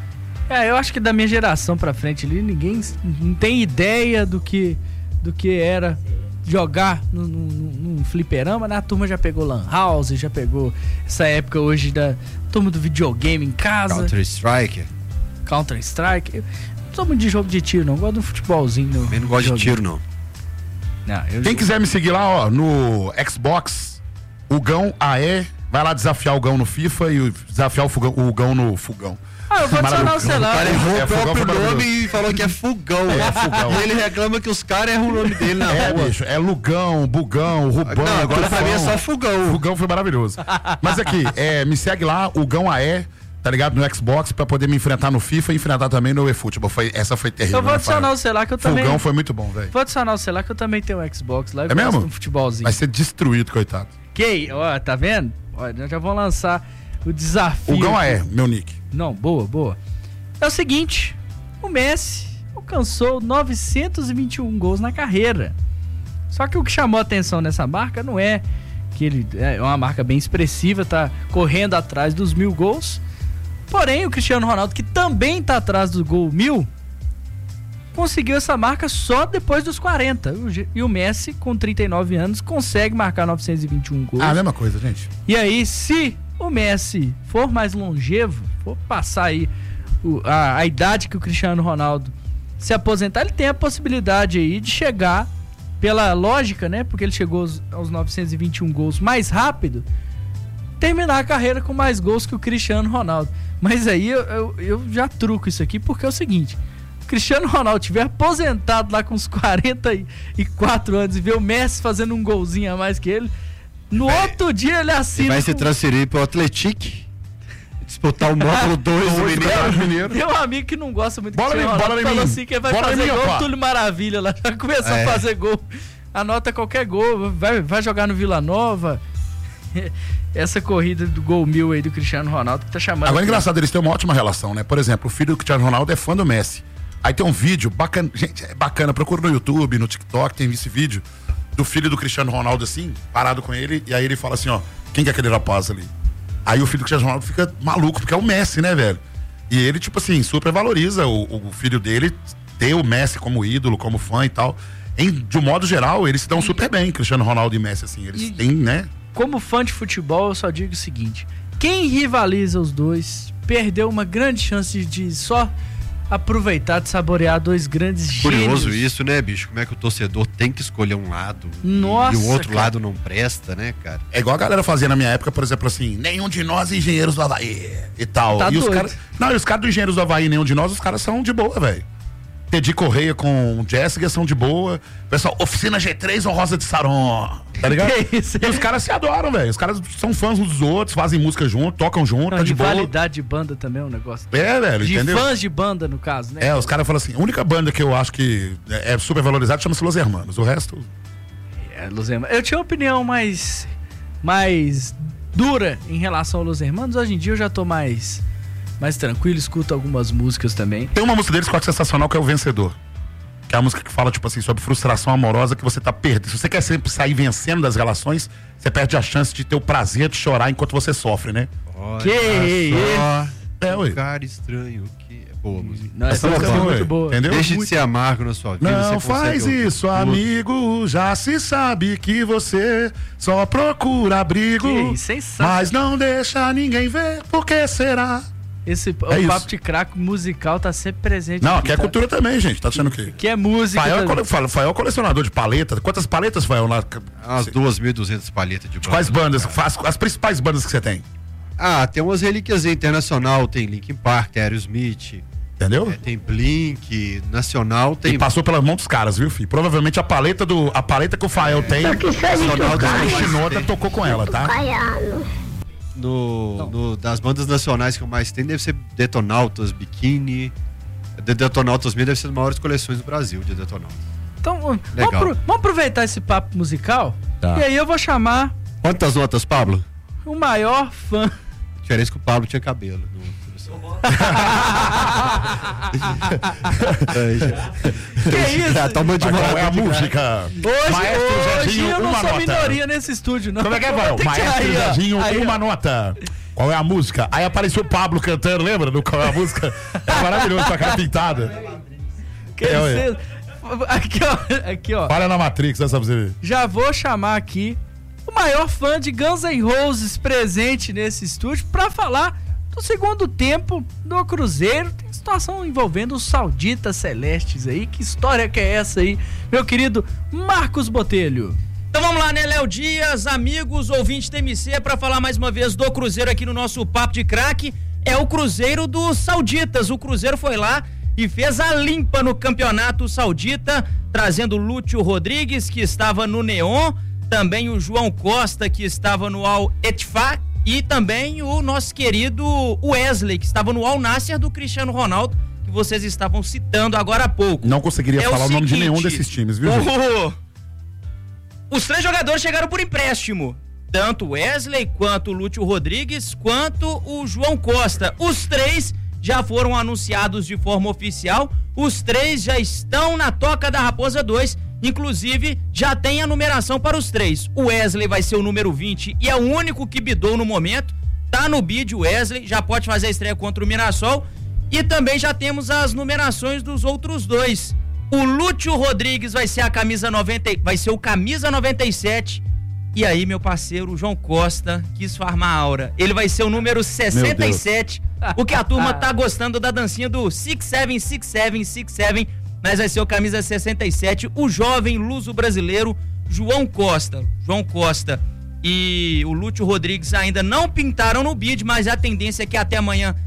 Eu acho que da minha geração pra frente ali, ninguém não tem ideia do que era jogar num fliperama, né? A turma já pegou Lan House, já pegou essa época hoje da turma do videogame em casa. Counter-Strike. Eu não sou muito de jogo de tiro, não. Eu gosto de um futebolzinho. Eu não gosto de tiro, não. Quem quiser me seguir lá, ó, no Xbox, o Gão AE, vai lá desafiar o Gão no FIFA e desafiar o Gão no Fogão. Eu vou adicionar o celular. O cara errou o próprio nome e falou que é Fogão. Fogão. E ele reclama que os caras erram o nome dele na rua. Bicho, é Lugão, Bugão, Rubão. Não, agora pra mim é só Fogão. Fogão foi maravilhoso. Mas aqui, me segue lá, o Gão AE, tá ligado? No Xbox, pra poder me enfrentar no FIFA e enfrentar também no eFootball. Essa foi terrível. Eu vou adicionar o celular que eu também... Fogão foi muito bom, velho. Vou adicionar o celular que eu também tenho um Xbox lá. É mesmo? Um futebolzinho. Vai ser destruído, coitado. Ó, tá vendo? Ó, nós já vamos lançar o desafio. O Gão AE, meu nick. Não, boa. É o seguinte, o Messi alcançou 921 gols na carreira. Só que o que chamou a atenção nessa marca não é que ele é uma marca bem expressiva, tá correndo atrás dos 1000 gols. Porém, o Cristiano Ronaldo, que também tá atrás do gol 1000, conseguiu essa marca só depois dos 40. E o Messi, com 39 anos, consegue marcar 921 gols. A mesma coisa, gente. E aí, se o Messi for mais longevo, for passar aí a idade que o Cristiano Ronaldo se aposentar, ele tem a possibilidade aí de chegar, pela lógica, né? Porque ele chegou aos 921 gols mais rápido, terminar a carreira com mais gols que o Cristiano Ronaldo. Mas aí eu já truco isso aqui, porque é o seguinte: o Cristiano Ronaldo tiver aposentado lá com uns 44 anos e ver o Messi fazendo um golzinho a mais que ele, no outro dia ele assina. Ele vai se transferir pro Atlético, disputar o módulo 2 do Mineiro. Tem um amigo que não gosta muito do Cristiano Ronaldo, falou assim que ele vai fazer gol, o Túlio Maravilha lá, já começou a fazer gol, anota qualquer gol, vai jogar no Vila Nova. Essa corrida do gol 1000 aí do Cristiano Ronaldo que tá chamando. Agora é engraçado, eles têm uma ótima relação, né? Por exemplo, o filho do Cristiano Ronaldo é fã do Messi. Aí tem um vídeo bacana, gente, é bacana, procura no YouTube, no TikTok, tem esse vídeo do filho do Cristiano Ronaldo assim, parado com ele, e aí ele fala assim, ó, quem que é aquele rapaz ali? Aí o filho do Cristiano Ronaldo fica maluco, porque é o Messi, né, velho? E ele, tipo assim, super valoriza o filho dele ter o Messi como ídolo, como fã e tal. De um modo geral, eles se dão super bem, Cristiano Ronaldo e Messi, assim, eles têm, né? Como fã de futebol, eu só digo o seguinte: quem rivaliza os dois perdeu uma grande chance de só aproveitar, de saborear dois grandes gênios. Curioso isso, né, bicho? Como é que o torcedor tem que escolher um lado Nossa, e o outro cara. lado não presta, né, cara? É igual a galera fazia na minha época, por exemplo, assim, nenhum de nós é engenheiros do Havaí e tal. Tá e os doido. caras. Não, e os caras do Engenheiros do Havaí, nenhum de nós, os caras são de boa, velho. Teddy Correia com o Jéssica são de boa. Pessoal, Oficina G3 ou Rosa de Saron. Tá ligado? Que isso? E os caras se adoram, velho. Os caras são fãs uns dos outros, fazem música junto, tocam junto, tá de boa. Rivalidade de banda também é um negócio. É, velho, De entendeu? fãs de banda, no caso, né? Os caras falam assim, a única banda que eu acho que é super valorizada chama-se Los Hermanos. O resto... Los Hermanos. Eu tinha uma opinião mais dura em relação ao Los Hermanos. Hoje em dia eu já tô mais tranquilo, escuto algumas músicas também. Tem uma música deles que eu acho sensacional, que é O Vencedor. Que é a música que fala, tipo assim, sobre frustração amorosa que você tá perdendo. Se você quer sempre sair vencendo das relações, você perde a chance de ter o prazer de chorar enquanto você sofre, né? Um cara estranho que é boa música. Não, essa música é muito boa. Entendeu? Deixe de ser amargo na sua vida. Não você faz consegue isso, ouvir. amigo. Já se sabe que você só procura abrigo. Que isso, sensacional. Mas não deixa ninguém ver, por que será? O isso. papo de craque musical tá sempre presente. Não, aqui, aqui é tá? cultura também, gente. Tá achando o quê? Que é música. Fael é colecionador de paletas. Quantas paletas, Fael? Umas 2.200 palhetas de banda. Quais bandas? As principais bandas que você tem? Tem umas relíquias internacional, tem Linkin Park, tem Aerosmith, Entendeu? tem Blink, nacional, tem... E passou pela mão dos caras, viu, filho? Provavelmente a paleta que o Fael tem, nacional do Shinoda tocou com ela, tá? Das bandas nacionais que eu mais tenho deve ser Detonautas, Bikini. Detonautas mesmo deve ser as maiores coleções do Brasil de Detonautas. Então, vamos aproveitar esse papo musical. Tá. E aí eu vou chamar Quantas notas, Pablo? o maior fã. Diferença que o Pablo tinha cabelo. Que isso? Toma de Qual é a música? Hoje eu não sou minoria nesse estúdio, não. Como é que é, Fael? Maestro Zezinho, uma nota. Qual é a música? Aí apareceu o Pablo cantando, lembra? Do Qual é a música? É maravilhoso, com a cara pintada. Aqui, ó. Olha na Matrix, essa pra você ver. Já vou chamar aqui o maior fã de Guns N' Roses presente nesse estúdio pra falar do segundo tempo do Cruzeiro. Tem situação envolvendo os sauditas celestes aí. Que história que é essa aí, meu querido Marcos Botelho? Então vamos lá, né, Léo Dias, amigos, ouvintes da TMC, pra falar mais uma vez do Cruzeiro aqui no nosso Papo de Craque. É o Cruzeiro dos sauditas. O Cruzeiro foi lá e fez a limpa no campeonato saudita, trazendo o Lúcio Rodrigues, que estava no Neon, também o João Costa, que estava no Al Ettifaq, e também o nosso querido Wesley, que estava no Al Nassr do Cristiano Ronaldo, que vocês estavam citando agora há pouco. Não conseguiria falar o nome de nenhum desses times, viu, gente? Os 3 jogadores chegaram por empréstimo, tanto o Wesley, quanto o Lúcio Rodrigues, quanto o João Costa. Os 3 já foram anunciados de forma oficial, os 3 já estão na Toca da Raposa 2, inclusive já tem a numeração para os 3. O Wesley vai ser o número 20 e é o único que bidou no momento, tá no bid o Wesley, já pode fazer a estreia contra o Mirassol, e também já temos as numerações dos outros 2. O Lúcio Rodrigues vai ser vai ser o camisa 97. E aí, meu parceiro, o João Costa quis farmar a aura. Ele vai ser o número 67. O que a turma tá gostando da dancinha do 676767, mas vai ser o camisa 67, o jovem luso brasileiro João Costa. João Costa e o Lúcio Rodrigues ainda não pintaram no bid, mas a tendência é que até amanhã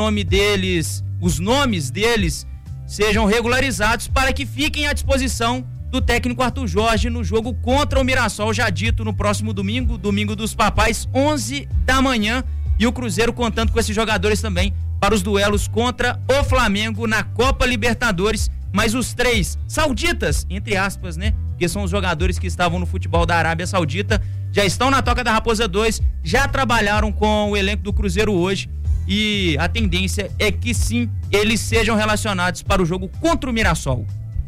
os nomes deles sejam regularizados para que fiquem à disposição do técnico Arthur Jorge no jogo contra o Mirassol, já dito no próximo domingo dos Papais, 11 da manhã, e o Cruzeiro contando com esses jogadores também para os duelos contra o Flamengo na Copa Libertadores, mas os 3 sauditas, entre aspas, né, que são os jogadores que estavam no futebol da Arábia Saudita, já estão na Toca da Raposa 2, já trabalharam com o elenco do Cruzeiro hoje, e a tendência é que sim, eles sejam relacionados para o jogo contra o Mirassol.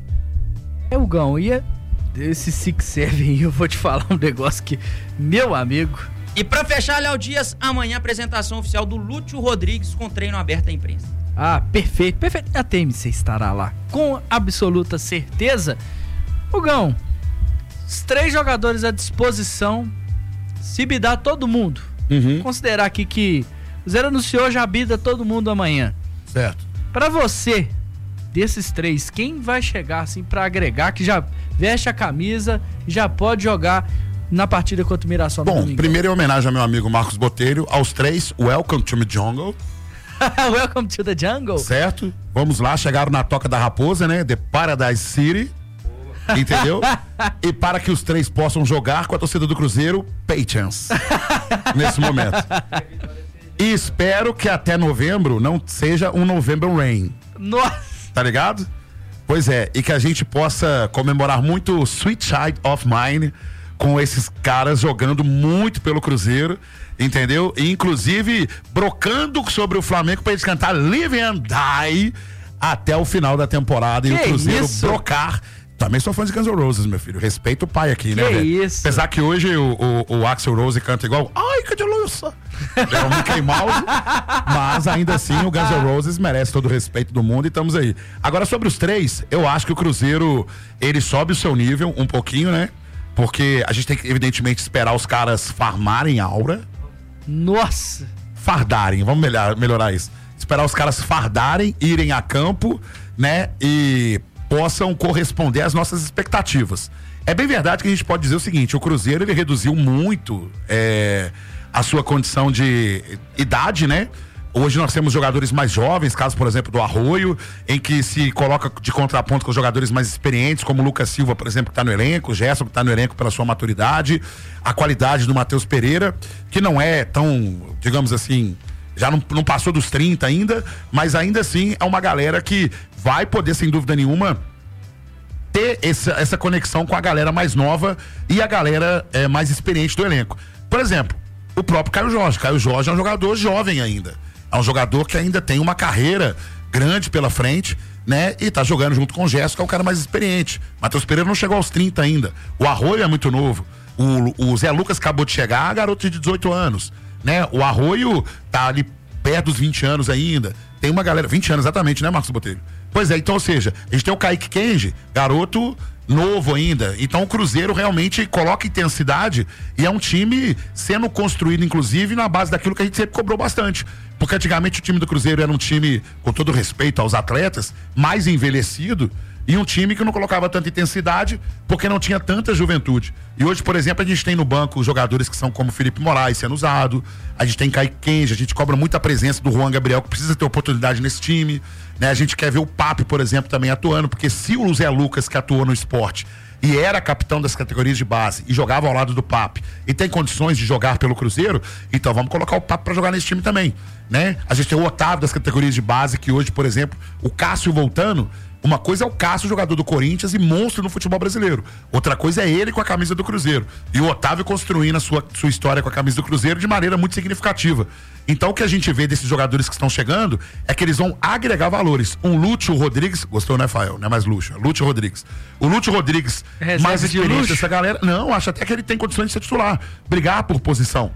Gão, e esse 6-7 aí, eu vou te falar um negócio que, meu amigo... E pra fechar, Léo Dias, amanhã apresentação oficial do Lúcio Rodrigues com treino aberto à imprensa. Ah, perfeito. A TMC estará lá, com absoluta certeza. Gão, os 3 jogadores à disposição, se bidar todo mundo. Considerar aqui que o Zero anunciou, já bida todo mundo amanhã. Certo. Pra você, desses 3, quem vai chegar assim pra agregar, que já veste a camisa e já pode jogar na partida contra o Mirassol no domingo? Bom, primeiro em homenagem ao meu amigo Marcos Botelho, aos 3, welcome to the jungle. Welcome to the jungle. Certo? Vamos lá, chegaram na Toca da Raposa, né? The Paradise City. Entendeu? E para que os 3 possam jogar com a torcida do Cruzeiro, patience. Nesse momento. E espero que até novembro não seja um November Rain. Nossa! Tá ligado? Pois é, e que a gente possa comemorar muito o Sweet Child of Mine com esses caras jogando muito pelo Cruzeiro, entendeu? E inclusive brocando sobre o Flamengo pra eles cantar Live and Die até o final da temporada. Que e o Cruzeiro isso? Também sou fã de Guns N' Roses, meu filho. Respeita o pai aqui, né, velho? Isso? Apesar que hoje o Axl Rose canta igual ai, que delícia! É o Mickey Mouse, mas ainda assim o Guns N' Roses merece todo o respeito do mundo e estamos aí. Agora, sobre os 3, eu acho que o Cruzeiro, ele sobe o seu nível um pouquinho, né? Porque a gente tem que, evidentemente, esperar os caras farmarem aura. Nossa! Fardarem, vamos melhorar isso. Esperar os caras fardarem, irem a campo, né? E possam corresponder às nossas expectativas. É bem verdade que a gente pode dizer o seguinte, o Cruzeiro, ele reduziu muito a sua condição de idade, né? Hoje nós temos jogadores mais jovens, caso, por exemplo, do Arroio, em que se coloca de contraponto com jogadores mais experientes, como o Lucas Silva, por exemplo, que está no elenco, o Gerson, que está no elenco pela sua maturidade, a qualidade do Matheus Pereira, que não é tão, digamos assim, já não passou dos 30 ainda, mas ainda assim é uma galera que vai poder, sem dúvida nenhuma, ter essa conexão com a galera mais nova e a galera mais experiente do elenco. Por exemplo, o próprio Caio Jorge. Caio Jorge é um jogador jovem ainda. É um jogador que ainda tem uma carreira grande pela frente, né? E tá jogando junto com o Gerson, que é o cara mais experiente. Matheus Pereira não chegou aos 30 ainda. O Arroio é muito novo. O Zé Lucas acabou de chegar, garoto de 18 anos. né? O Arroio tá ali perto dos 20 anos ainda. Tem uma galera, 20 anos exatamente, né, Marcos Botelho? Pois é, então, ou seja, a gente tem o Kaique Kenji, garoto novo ainda. Então o Cruzeiro realmente coloca intensidade e é um time sendo construído, inclusive, na base daquilo que a gente sempre cobrou bastante. Porque antigamente o time do Cruzeiro era um time, com todo respeito aos atletas, mais envelhecido e um time que não colocava tanta intensidade porque não tinha tanta juventude. E hoje, por exemplo, a gente tem no banco jogadores que são como Felipe Moraes sendo usado, a gente tem Kaique Kenji, a gente cobra muita presença do Juan Gabriel, que precisa ter oportunidade nesse time, né? A gente quer ver o Pape, por exemplo, também atuando, porque se o Zé Lucas, que atuou no esporte e era capitão das categorias de base e jogava ao lado do Pape e tem condições de jogar pelo Cruzeiro, então vamos colocar o Pape para jogar nesse time também, né? A gente tem o Otávio das categorias de base, que hoje, por exemplo, o Cássio voltando. Uma coisa é o Cássio, jogador do Corinthians e monstro no futebol brasileiro. Outra coisa é ele com a camisa do Cruzeiro. E o Otávio construindo a sua história com a camisa do Cruzeiro de maneira muito significativa. Então o que a gente vê desses jogadores que estão chegando é que eles vão agregar valores. Um Lúcio Rodrigues, gostou, né, Fael? Não é mais Lúcio, é Lúcio Rodrigues. O Lúcio Rodrigues, mais experiente dessa galera. Não, acho até que ele tem condições de ser titular. Brigar por posição,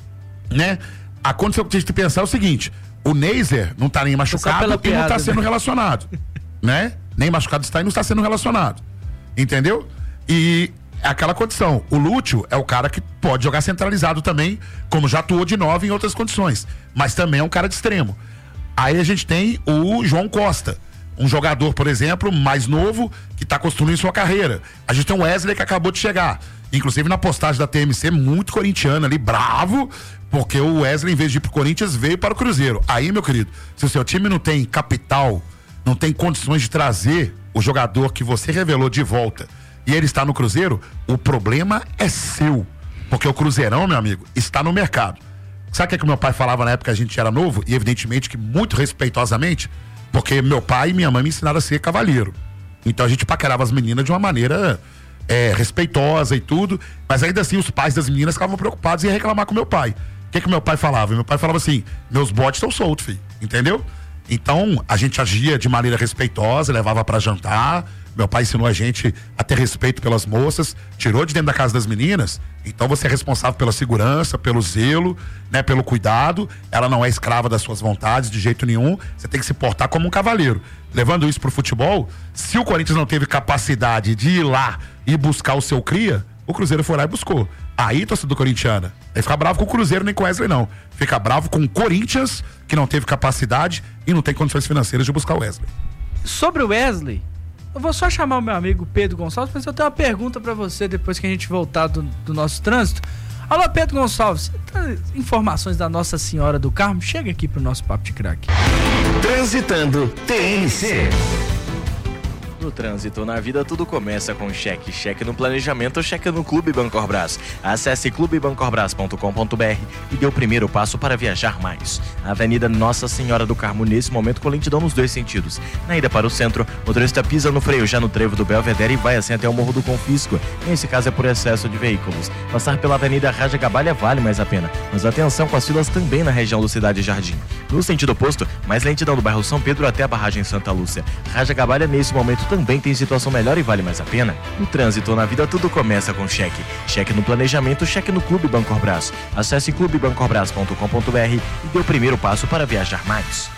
né? A condição que a gente tem que pensar é o seguinte: o Neiser não tá nem machucado e não tá sendo relacionado. Né? Nem machucado está e não está sendo relacionado. Entendeu? E aquela condição. O Lúcio é o cara que pode jogar centralizado também, como já atuou de 9 em outras condições. Mas também é um cara de extremo. Aí a gente tem o João Costa, um jogador, por exemplo, mais novo, que está construindo sua carreira. A gente tem o Wesley, que acabou de chegar. Inclusive na postagem da TMC, muito corintiano ali, bravo, porque o Wesley, em vez de ir pro Corinthians, veio para o Cruzeiro. Aí, meu querido, se o seu time não tem capital, não tem condições de trazer o jogador que você revelou de volta e ele está no Cruzeiro, o problema é seu. Porque o Cruzeirão, meu amigo, está no mercado. Sabe o que o meu pai falava na época que a gente era novo? E evidentemente que muito respeitosamente, porque meu pai e minha mãe me ensinaram a ser cavalheiro. Então a gente paquerava as meninas de uma maneira respeitosa e tudo, mas ainda assim os pais das meninas ficavam preocupados e iam reclamar com meu pai. O que meu pai falava? Meu pai falava assim: meus bodes estão soltos, filho. Entendeu? Então, a gente agia de maneira respeitosa, levava pra jantar. Meu pai ensinou a gente a ter respeito pelas moças, tirou de dentro da casa das meninas. Então, você é responsável pela segurança, pelo zelo, né, pelo cuidado. Ela não é escrava das suas vontades de jeito nenhum. Você tem que se portar como um cavalheiro. Levando isso pro futebol, se o Corinthians não teve capacidade de ir lá e buscar o seu cria, o Cruzeiro foi lá e buscou. Aí, torcedor corintiana, aí fica bravo com o Cruzeiro nem com o Wesley, não. Fica bravo com o Corinthians, que não teve capacidade e não tem condições financeiras de buscar o Wesley. Sobre o Wesley, eu vou só chamar o meu amigo Pedro Gonçalves, mas eu tenho uma pergunta pra você depois que a gente voltar do nosso trânsito. Alô, Pedro Gonçalves, informações da Nossa Senhora do Carmo, chega aqui pro nosso Papo de Craque. Transitando TNC. No trânsito, na vida, tudo começa com cheque. Cheque no planejamento, cheque no Clube Bancorbras. Acesse clubebancorbras.com.br e dê o primeiro passo para viajar mais. A Avenida Nossa Senhora do Carmo, nesse momento, com lentidão nos dois sentidos. Na ida para o centro, o motorista pisa no freio já no trevo do Belvedere e vai assim até o Morro do Confisco. Nesse caso é por excesso de veículos. Passar pela Avenida Raja Gabalha vale mais a pena, mas atenção com as filas também na região do Cidade Jardim. No sentido oposto, mais lentidão do bairro São Pedro até a barragem Santa Lúcia. Raja Gabalha, nesse momento, também tem situação melhor e vale mais a pena. No trânsito, na vida, tudo começa com cheque. Cheque no planejamento, cheque no Clube Bancorbras. Acesse clubebancorbras.com.br e dê o primeiro passo para viajar mais.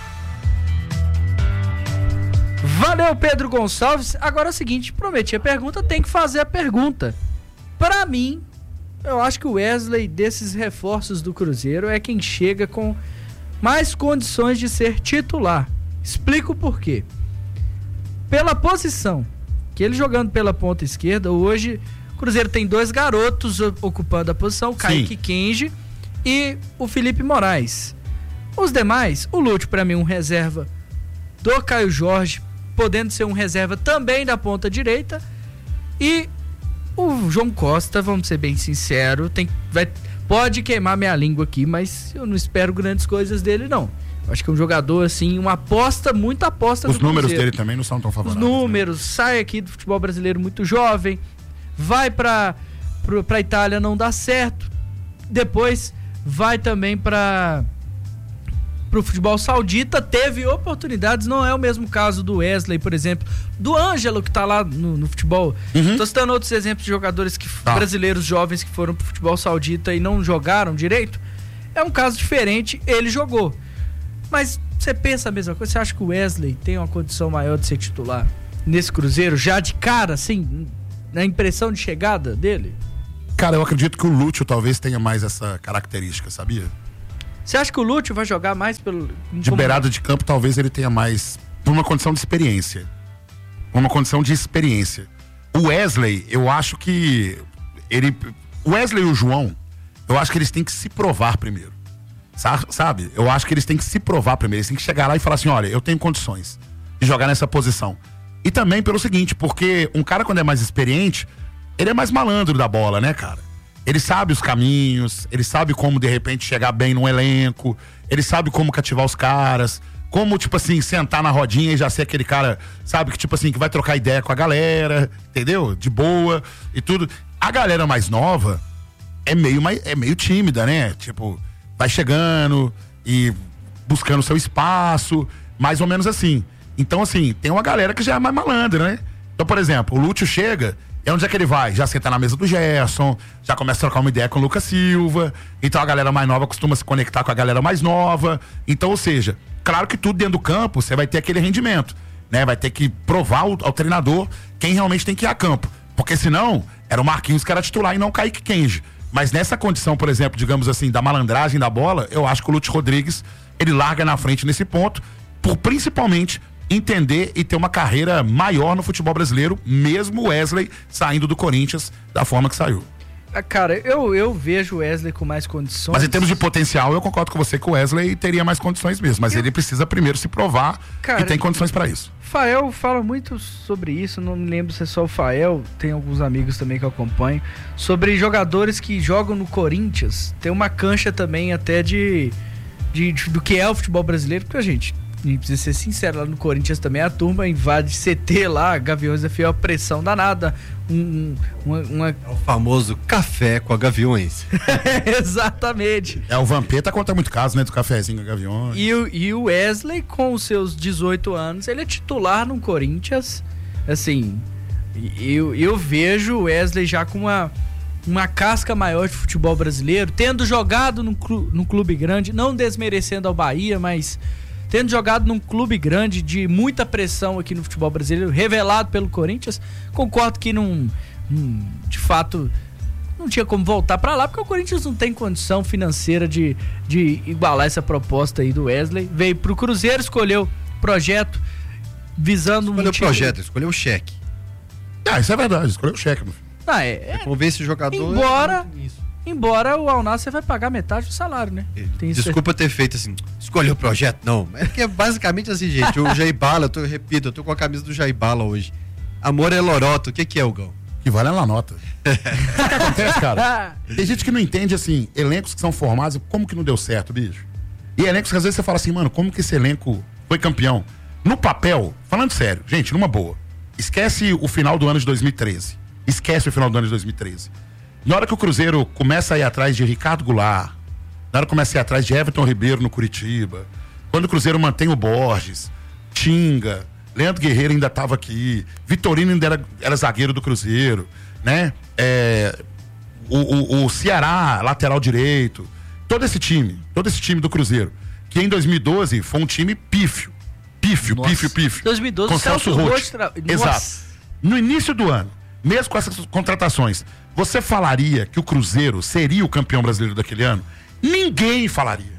Valeu, Pedro Gonçalves. Agora é o seguinte, prometi a pergunta, tem que fazer a pergunta. Pra mim, eu acho que o Wesley, desses reforços do Cruzeiro, é quem chega com mais condições de ser titular. Explico por quê. Pela posição, que ele jogando pela ponta esquerda, hoje o Cruzeiro tem dois garotos ocupando a posição, Kaique Kenji e o Felipe Moraes. Os demais, o Lúcio pra mim um reserva do Caio Jorge, podendo ser um reserva também da ponta direita, e o João Costa, vamos ser bem sinceros, pode queimar minha língua aqui, mas eu não espero grandes coisas dele não. Acho que é um jogador, assim, uma aposta, muita aposta do Cruzeiro. Os números dele também não são tão favoráveis. Os números, sai aqui do futebol brasileiro muito jovem, vai pra Itália, não dá certo, depois vai também pro futebol saudita, teve oportunidades, não é o mesmo caso do Wesley, por exemplo, do Ângelo, que tá lá no futebol. Tô citando outros exemplos de jogadores brasileiros jovens que foram pro futebol saudita e não jogaram direito. é um caso diferente, ele jogou. Mas você pensa a mesma coisa? Você acha que o Wesley tem uma condição maior de ser titular nesse Cruzeiro, já de cara, assim, na impressão de chegada dele? Cara, eu acredito que o Lúcio talvez tenha mais essa característica, sabia? Você acha que o Lúcio vai jogar mais pelo... De beirada de campo, talvez ele tenha mais... Por uma condição de experiência. O Wesley, eu acho que... O Wesley e o João, eu acho que eles têm que se provar primeiro. Sabe? Eu acho que eles têm que se provar primeiro. Eles têm que chegar lá e falar assim, olha, eu tenho condições de jogar nessa posição. E também pelo seguinte, porque um cara quando é mais experiente, ele é mais malandro da bola, né, cara? Ele sabe os caminhos, ele sabe como de repente chegar bem num elenco, ele sabe como cativar os caras, como, tipo assim, sentar na rodinha e já ser aquele cara, sabe, que tipo assim, que vai trocar ideia com a galera, entendeu? De boa e tudo. A galera mais nova é meio tímida, né? Tipo, vai chegando e buscando seu espaço, mais ou menos assim. Então, assim, tem uma galera que já é mais malandra, né? Então, por exemplo, o Lúcio chega, e onde é que ele vai? Já senta na mesa do Gerson, já começa a trocar uma ideia com o Lucas Silva. Então a galera mais nova costuma se conectar com a galera mais nova. Então, ou seja, claro que tudo dentro do campo, você vai ter aquele rendimento, né? Vai ter que provar ao treinador quem realmente tem que ir a campo. Porque senão, era o Marquinhos que era titular e não o Kaique Kenji. Mas nessa condição, por exemplo, digamos assim, da malandragem da bola, eu acho que o Lúcio Rodrigues, ele larga na frente nesse ponto, por principalmente entender e ter uma carreira maior no futebol brasileiro, mesmo o Wesley saindo do Corinthians da forma que saiu. Cara, eu vejo o Wesley com mais condições. Mas em termos de potencial, eu concordo com você que o Wesley teria mais condições mesmo, mas ele precisa primeiro se provar que tem condições para isso. Fael fala muito sobre isso, não me lembro se é só o Fael, tem alguns amigos também que eu acompanho, sobre jogadores que jogam no Corinthians, tem uma cancha também até do que é o futebol brasileiro, porque a gente precisa ser sincero, lá no Corinthians também a turma invade CT lá, Gaviões da Fiel, pressão danada, É o famoso café com a Gaviões. Exatamente. O Vampeta conta muito caso, né, do cafezinho com a Gaviões. E o Wesley, com os seus 18 anos, ele é titular no Corinthians, assim, eu vejo o Wesley já com uma casca maior de futebol brasileiro, tendo jogado num clube grande, não desmerecendo ao Bahia, mas tendo jogado num clube grande de muita pressão aqui no futebol brasileiro, revelado pelo Corinthians. Concordo que de fato não tinha como voltar pra lá, porque o Corinthians não tem condição financeira de igualar essa proposta aí do Wesley. Veio pro Cruzeiro, escolheu projeto visando escolheu o cheque. Isso é verdade, escolheu o cheque, meu filho. Vamos ver esse jogador. Embora o Al Nassr vai pagar metade do salário, né? Desculpa ter feito assim, escolher o projeto, não. É que é basicamente assim, gente, o Jair Bala, eu tô com a camisa do Jair Bala hoje. Amor é loroto, o que é, Hugão? Que vale a nota. O que acontece, cara? Tem gente que não entende, assim, elencos que são formados, como que não deu certo, bicho? E elencos que às vezes você fala assim, mano, como que esse elenco foi campeão? No papel, falando sério, gente, numa boa, esquece o final do ano de 2013. Na hora que o Cruzeiro começa a ir atrás de Ricardo Goulart, na hora que começa a ir atrás de Everton Ribeiro no Curitiba, quando o Cruzeiro mantém o Borges, Tinga, Leandro Guerreiro ainda estava aqui, Vitorino ainda era zagueiro do Cruzeiro, né? O Ceará, lateral direito, todo esse time do Cruzeiro, que em 2012 foi um time pífio. 2012 com Celso Roth. Exato. No início do ano, mesmo com essas contratações, você falaria que o Cruzeiro seria o campeão brasileiro daquele ano? Ninguém falaria.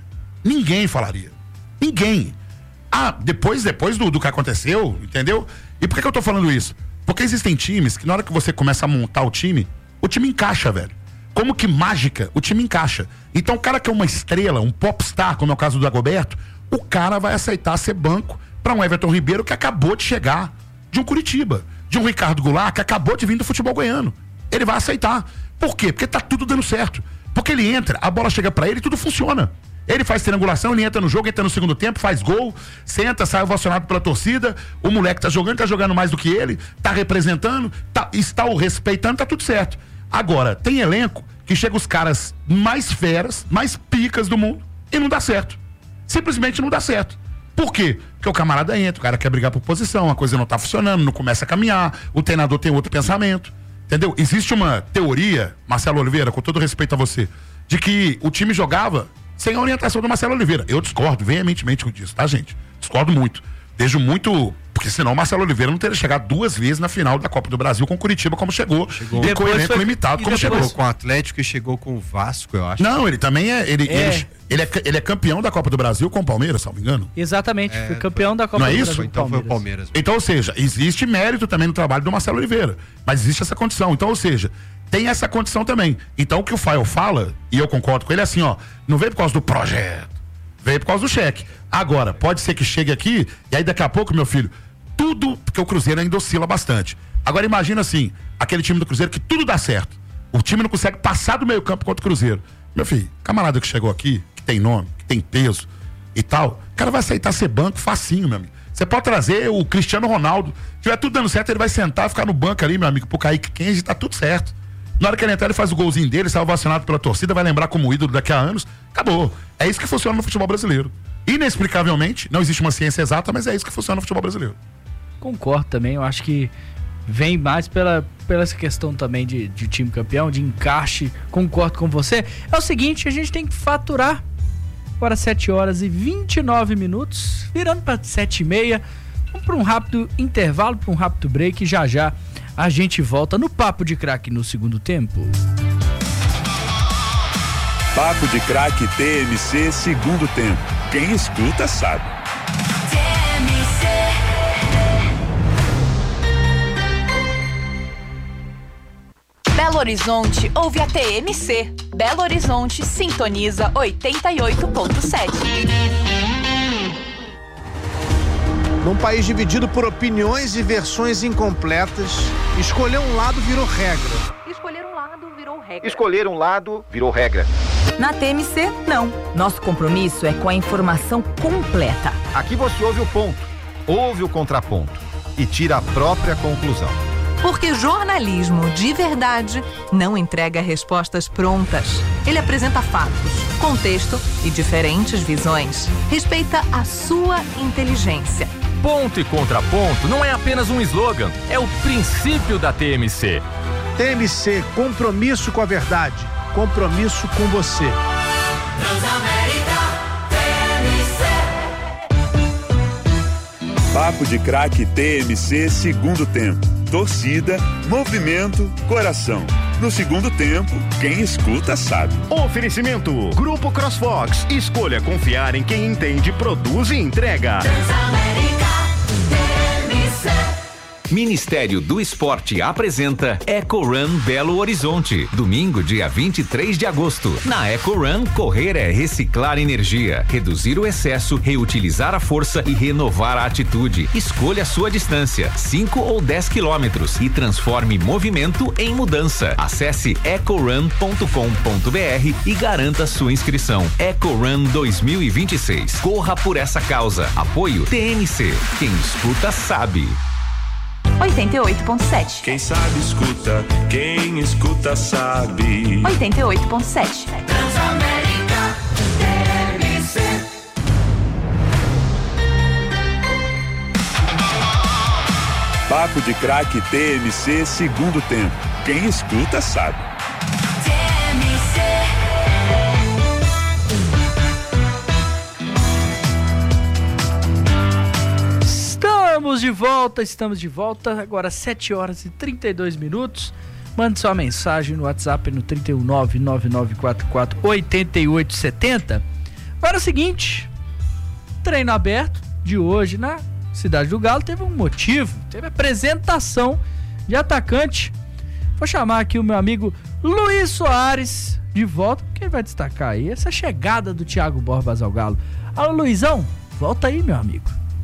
Depois do que aconteceu, entendeu? E por que eu tô falando isso? Porque existem times que na hora que você começa a montar o time encaixa, velho. Como que mágica, o time encaixa. Então o cara que é uma estrela, um popstar, como é o caso do Dagoberto, o cara vai aceitar ser banco para um Everton Ribeiro que acabou de chegar de um Curitiba, de um Ricardo Goulart que acabou de vir do futebol goiano. Ele vai aceitar. Por quê? Porque tá tudo dando certo. Porque ele entra, a bola chega pra ele e tudo funciona. Ele faz triangulação, ele entra no jogo, entra no segundo tempo, faz gol, senta, sai ovacionado pela torcida, o moleque tá jogando mais do que ele, tá representando, está o respeitando, tá tudo certo. Agora, tem elenco que chega os caras mais feras, mais picas do mundo e não dá certo. Simplesmente não dá certo. Por quê? Porque o camarada entra, o cara quer brigar por posição, a coisa não tá funcionando, não começa a caminhar, o treinador tem outro pensamento. Entendeu? Existe uma teoria, Marcelo Oliveira, com todo respeito a você, de que o time jogava sem a orientação do Marcelo Oliveira. Eu discordo veementemente disso, tá, gente? Discordo muito. Vejo muito... Porque senão o Marcelo Oliveira não teria chegado 2 vezes na final da Copa do Brasil com o Curitiba, como chegou. E com o elenco limitado, como chegou. Com o Atlético e chegou com o Vasco, eu acho. Não, ele também é... Ele é campeão da Copa do Brasil com o Palmeiras, se não me engano. Exatamente, foi campeão da Copa do Brasil. Não é isso? Então foi o Palmeiras. Então, ou seja, existe mérito também no trabalho do Marcelo Oliveira. Mas existe essa condição. Então, ou seja, tem essa condição também. Então, o que o Fael fala, e eu concordo com ele, é assim, ó, não veio por causa do projeto, veio por causa do cheque. Agora, pode ser que chegue aqui, e aí daqui a pouco, meu filho, tudo, porque o Cruzeiro ainda oscila bastante. Agora imagina assim, aquele time do Cruzeiro que tudo dá certo. O time não consegue passar do meio campo contra o Cruzeiro. Meu filho, camarada que chegou aqui, que tem nome, que tem peso e tal, o cara vai aceitar ser banco facinho, meu amigo. Você pode trazer o Cristiano Ronaldo, se tiver tudo dando certo, ele vai sentar, ficar no banco ali, meu amigo, pro Kaique Kenji, tá tudo certo. Na hora que ele entrar, ele faz o golzinho dele, sai ovacionado pela torcida, vai lembrar como ídolo daqui a anos, acabou. É isso que funciona no futebol brasileiro. Inexplicavelmente, não existe uma ciência exata, mas é isso que funciona no futebol brasileiro. Concordo também, eu acho que vem mais pela essa questão também de time campeão, de encaixe. Concordo com você. É o seguinte, a gente tem que faturar agora 7h29, virando para 7h30. Vamos para um rápido intervalo, para um rápido break, e já a gente volta no Papo de Craque no segundo tempo. Papo de Craque TMC segundo tempo. Quem escuta sabe. Belo Horizonte ouve a TMC. Belo Horizonte sintoniza 88.7. Num país dividido por opiniões e versões incompletas, escolher um lado virou regra. Escolher um lado virou regra. Escolher um lado virou regra. Na TMC, não. Nosso compromisso é com a informação completa. Aqui você ouve o ponto, ouve o contraponto e tira a própria conclusão. Porque jornalismo de verdade não entrega respostas prontas. Ele apresenta fatos, contexto e diferentes visões. Respeita a sua inteligência. Ponto e contraponto não é apenas um slogan, é o princípio da TMC. TMC, compromisso com a verdade, compromisso com você. Transamérica, TMC. Papo de Craque TMC segundo tempo. Torcida, movimento, coração. No segundo tempo, quem escuta sabe. Oferecimento: Grupo CrossFox. Escolha confiar em quem entende, produz e entrega. Transamérica, TMC. Ministério do Esporte apresenta EcoRun Belo Horizonte. Domingo, dia 23 de agosto. Na EcoRun, correr é reciclar energia, reduzir o excesso, reutilizar a força e renovar a atitude. Escolha a sua distância, 5 ou 10 quilômetros, e transforme movimento em mudança. Acesse ecorun.com.br e garanta sua inscrição. EcoRun 2026. Corra por essa causa. Apoio TMC. Quem escuta sabe. 88.7. Quem sabe escuta, quem escuta sabe. 88.7. Transamérica, TMC. Papo de Craque TMC segundo tempo. Quem escuta sabe. Estamos de volta, agora 7h32. Mande sua mensagem no WhatsApp no 31999448870. Agora é o seguinte, treino aberto de hoje na Cidade do Galo teve um motivo, teve apresentação de atacante. Vou chamar aqui o meu amigo Luiz Soares de volta, porque ele vai destacar aí essa chegada do Thiago Borbas ao Galo. Alô, Luizão, volta aí, meu amigo.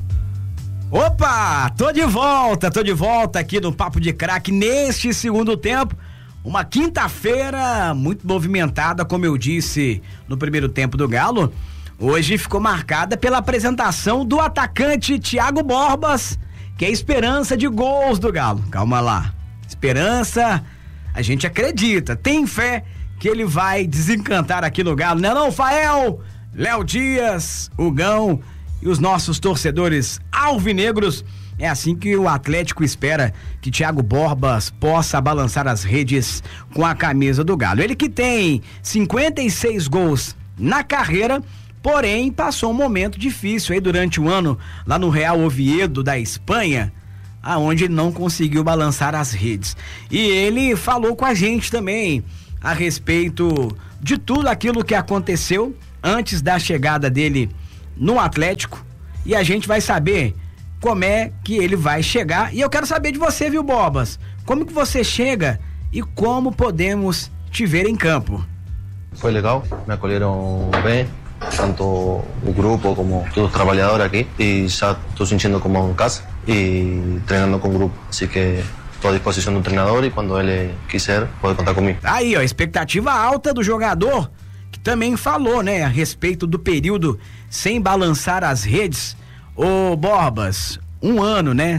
Opa, tô de volta aqui no Papo de Craque neste segundo tempo. Uma quinta-feira muito movimentada, como eu disse no primeiro tempo do Galo. Hoje ficou marcada pela apresentação do atacante Thiago Borbas, que é esperança de gols do Galo. Calma lá, esperança, a gente acredita, tem fé que ele vai desencantar aqui no Galo, não, Fael, Léo Dias, Hugão e os nossos torcedores alvinegros. É assim que o Atlético espera que Thiago Borbas possa balançar as redes com a camisa do Galo. Ele que tem 56 gols na carreira, porém passou um momento difícil aí durante o ano lá no Real Oviedo da Espanha, aonde ele não conseguiu balançar as redes. E ele falou com a gente também a respeito de tudo aquilo que aconteceu antes da chegada dele no Atlético, e a gente vai saber como é que ele vai chegar. E eu quero saber de você, viu, Borbas? Como que você chega e como podemos te ver em campo? Foi legal, me acolheram bem, tanto o grupo como todos os trabalhadores aqui, e já estou sentindo como em casa e treinando com o grupo, assim que estou à disposição do treinador e quando ele quiser pode contar comigo. Aí, ó, expectativa alta do jogador, que também falou, né, a respeito do período sem balançar as redes. Ô Borbas, um ano, né,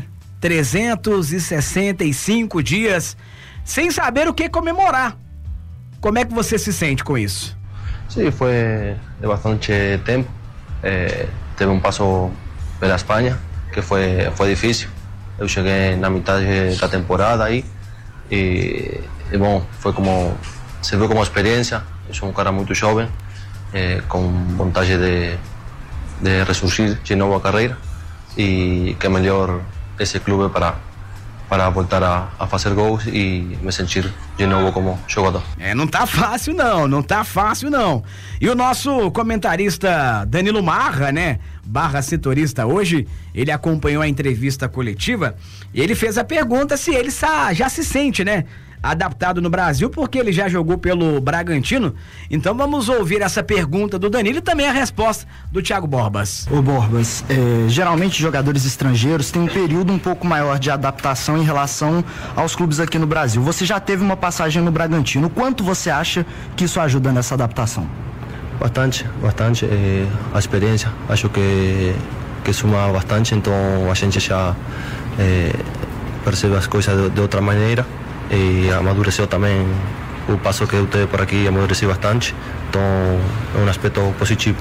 365 dias sem saber o que comemorar. Como é que você se sente com isso? Sim, foi de bastante tempo. Teve um passo pela Espanha que foi difícil. Eu cheguei na metade da temporada aí e bom, foi como se viu como experiência. Eu sou um cara muito jovem, com vontade de ressurgir de novo a carreira, e que melhor esse clube para voltar a fazer gols e me sentir de novo como jogador. Não tá fácil não. E o nosso comentarista Danilo Marra, né, / setorista hoje, ele acompanhou a entrevista coletiva e ele fez a pergunta se ele já se sente, né, adaptado no Brasil, porque ele já jogou pelo Bragantino. Então vamos ouvir essa pergunta do Danilo e também a resposta do Thiago Borbas. Ô Borbas, geralmente jogadores estrangeiros têm um período um pouco maior de adaptação em relação aos clubes aqui no Brasil. Você já teve uma passagem no Bragantino, quanto você acha que isso ajuda nessa adaptação? Bastante, a experiência, acho que suma bastante, então a gente já percebe as coisas de outra maneira. E amadureceu também o passo que eu tive por aqui, amadureceu bastante, então é um aspecto positivo.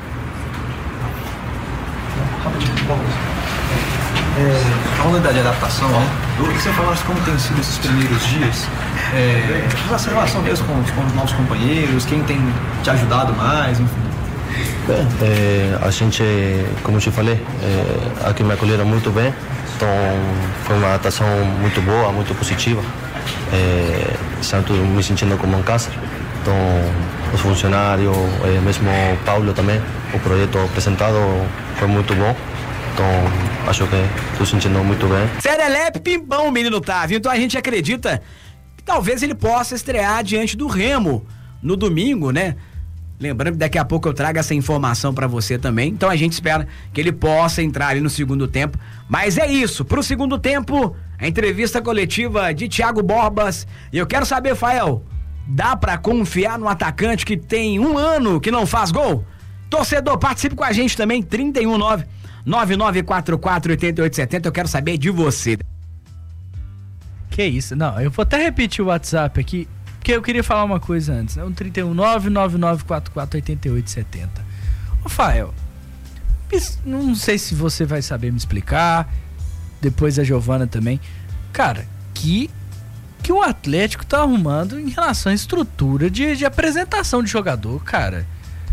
Falando de adaptação, né? Eu queria que você falasse como tem sido esses primeiros dias, essa relação mesmo com os novos companheiros, quem tem te ajudado mais, enfim. Bem, a gente, como eu te falei, aqui me acolheram muito bem, então foi uma adaptação muito boa, muito positiva. Estou me sentindo como em casa, então os funcionários, mesmo o Paulo também, o projeto apresentado foi muito bom, então acho que estou sentindo muito bem. Serelepe pimpão o menino tá, viu? Então a gente acredita que talvez ele possa estrear diante do Remo no domingo, né? Lembrando que daqui a pouco eu trago essa informação pra você também, então a gente espera que ele possa entrar ali no segundo tempo. Mas é isso, pro segundo tempo, a entrevista coletiva de Thiago Borbas. E eu quero saber, Fael, dá pra confiar no atacante que tem um ano que não faz gol? Torcedor, participe com a gente também, 319-9944-8870, eu quero saber de você. Que isso, não, eu vou até repetir o WhatsApp aqui, porque eu queria falar uma coisa antes, né? 319-9944-8870. Ô, Fael, não sei se você vai saber me explicar, depois a Giovana também. Cara, que o Atlético tá arrumando em relação à estrutura de apresentação de jogador, cara.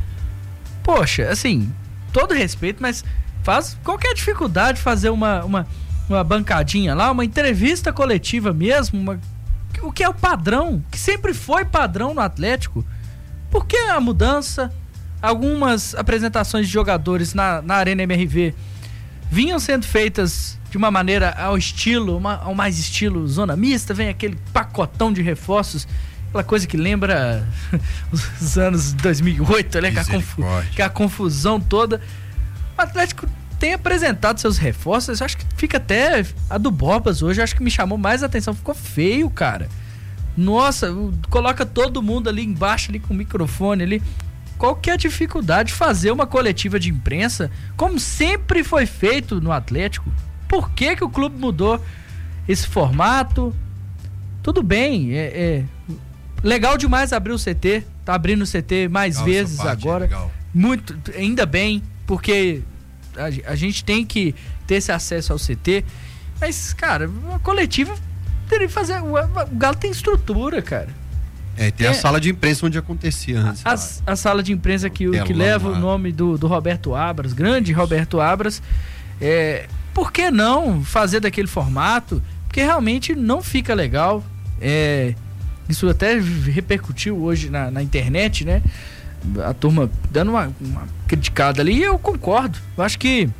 Poxa, assim, todo respeito, mas qual que é a dificuldade de fazer uma bancadinha lá, uma entrevista coletiva mesmo, o que é o padrão, que sempre foi padrão no Atlético? Por que a mudança? Algumas apresentações de jogadores na Arena MRV vinham sendo feitas de uma maneira ao mais estilo zona mista, vem aquele pacotão de reforços, aquela coisa que lembra os anos 2008, né? Que a confusão toda. O Atlético tem apresentado seus reforços, eu acho que fica até a do Borbas hoje, acho que me chamou mais a atenção, ficou feio, cara. Nossa, coloca todo mundo ali embaixo, ali com o microfone ali. Qual que é a dificuldade de fazer uma coletiva de imprensa, como sempre foi feito no Atlético? Por que o clube mudou esse formato? Tudo bem, legal demais abrir o CT, tá abrindo o CT mais legal, vezes agora. Muito, ainda bem, porque a gente tem que ter esse acesso ao CT, mas, cara, a coletiva teria que fazer. O Galo tem estrutura, cara. Tem a sala de imprensa onde acontecia antes. A sala de imprensa que leva o nome do Roberto Abras, grande Roberto Abras. Por que não fazer daquele formato? Porque realmente não fica legal. Isso até repercutiu hoje na internet, né? A turma dando uma criticada ali, e eu concordo. Eu acho que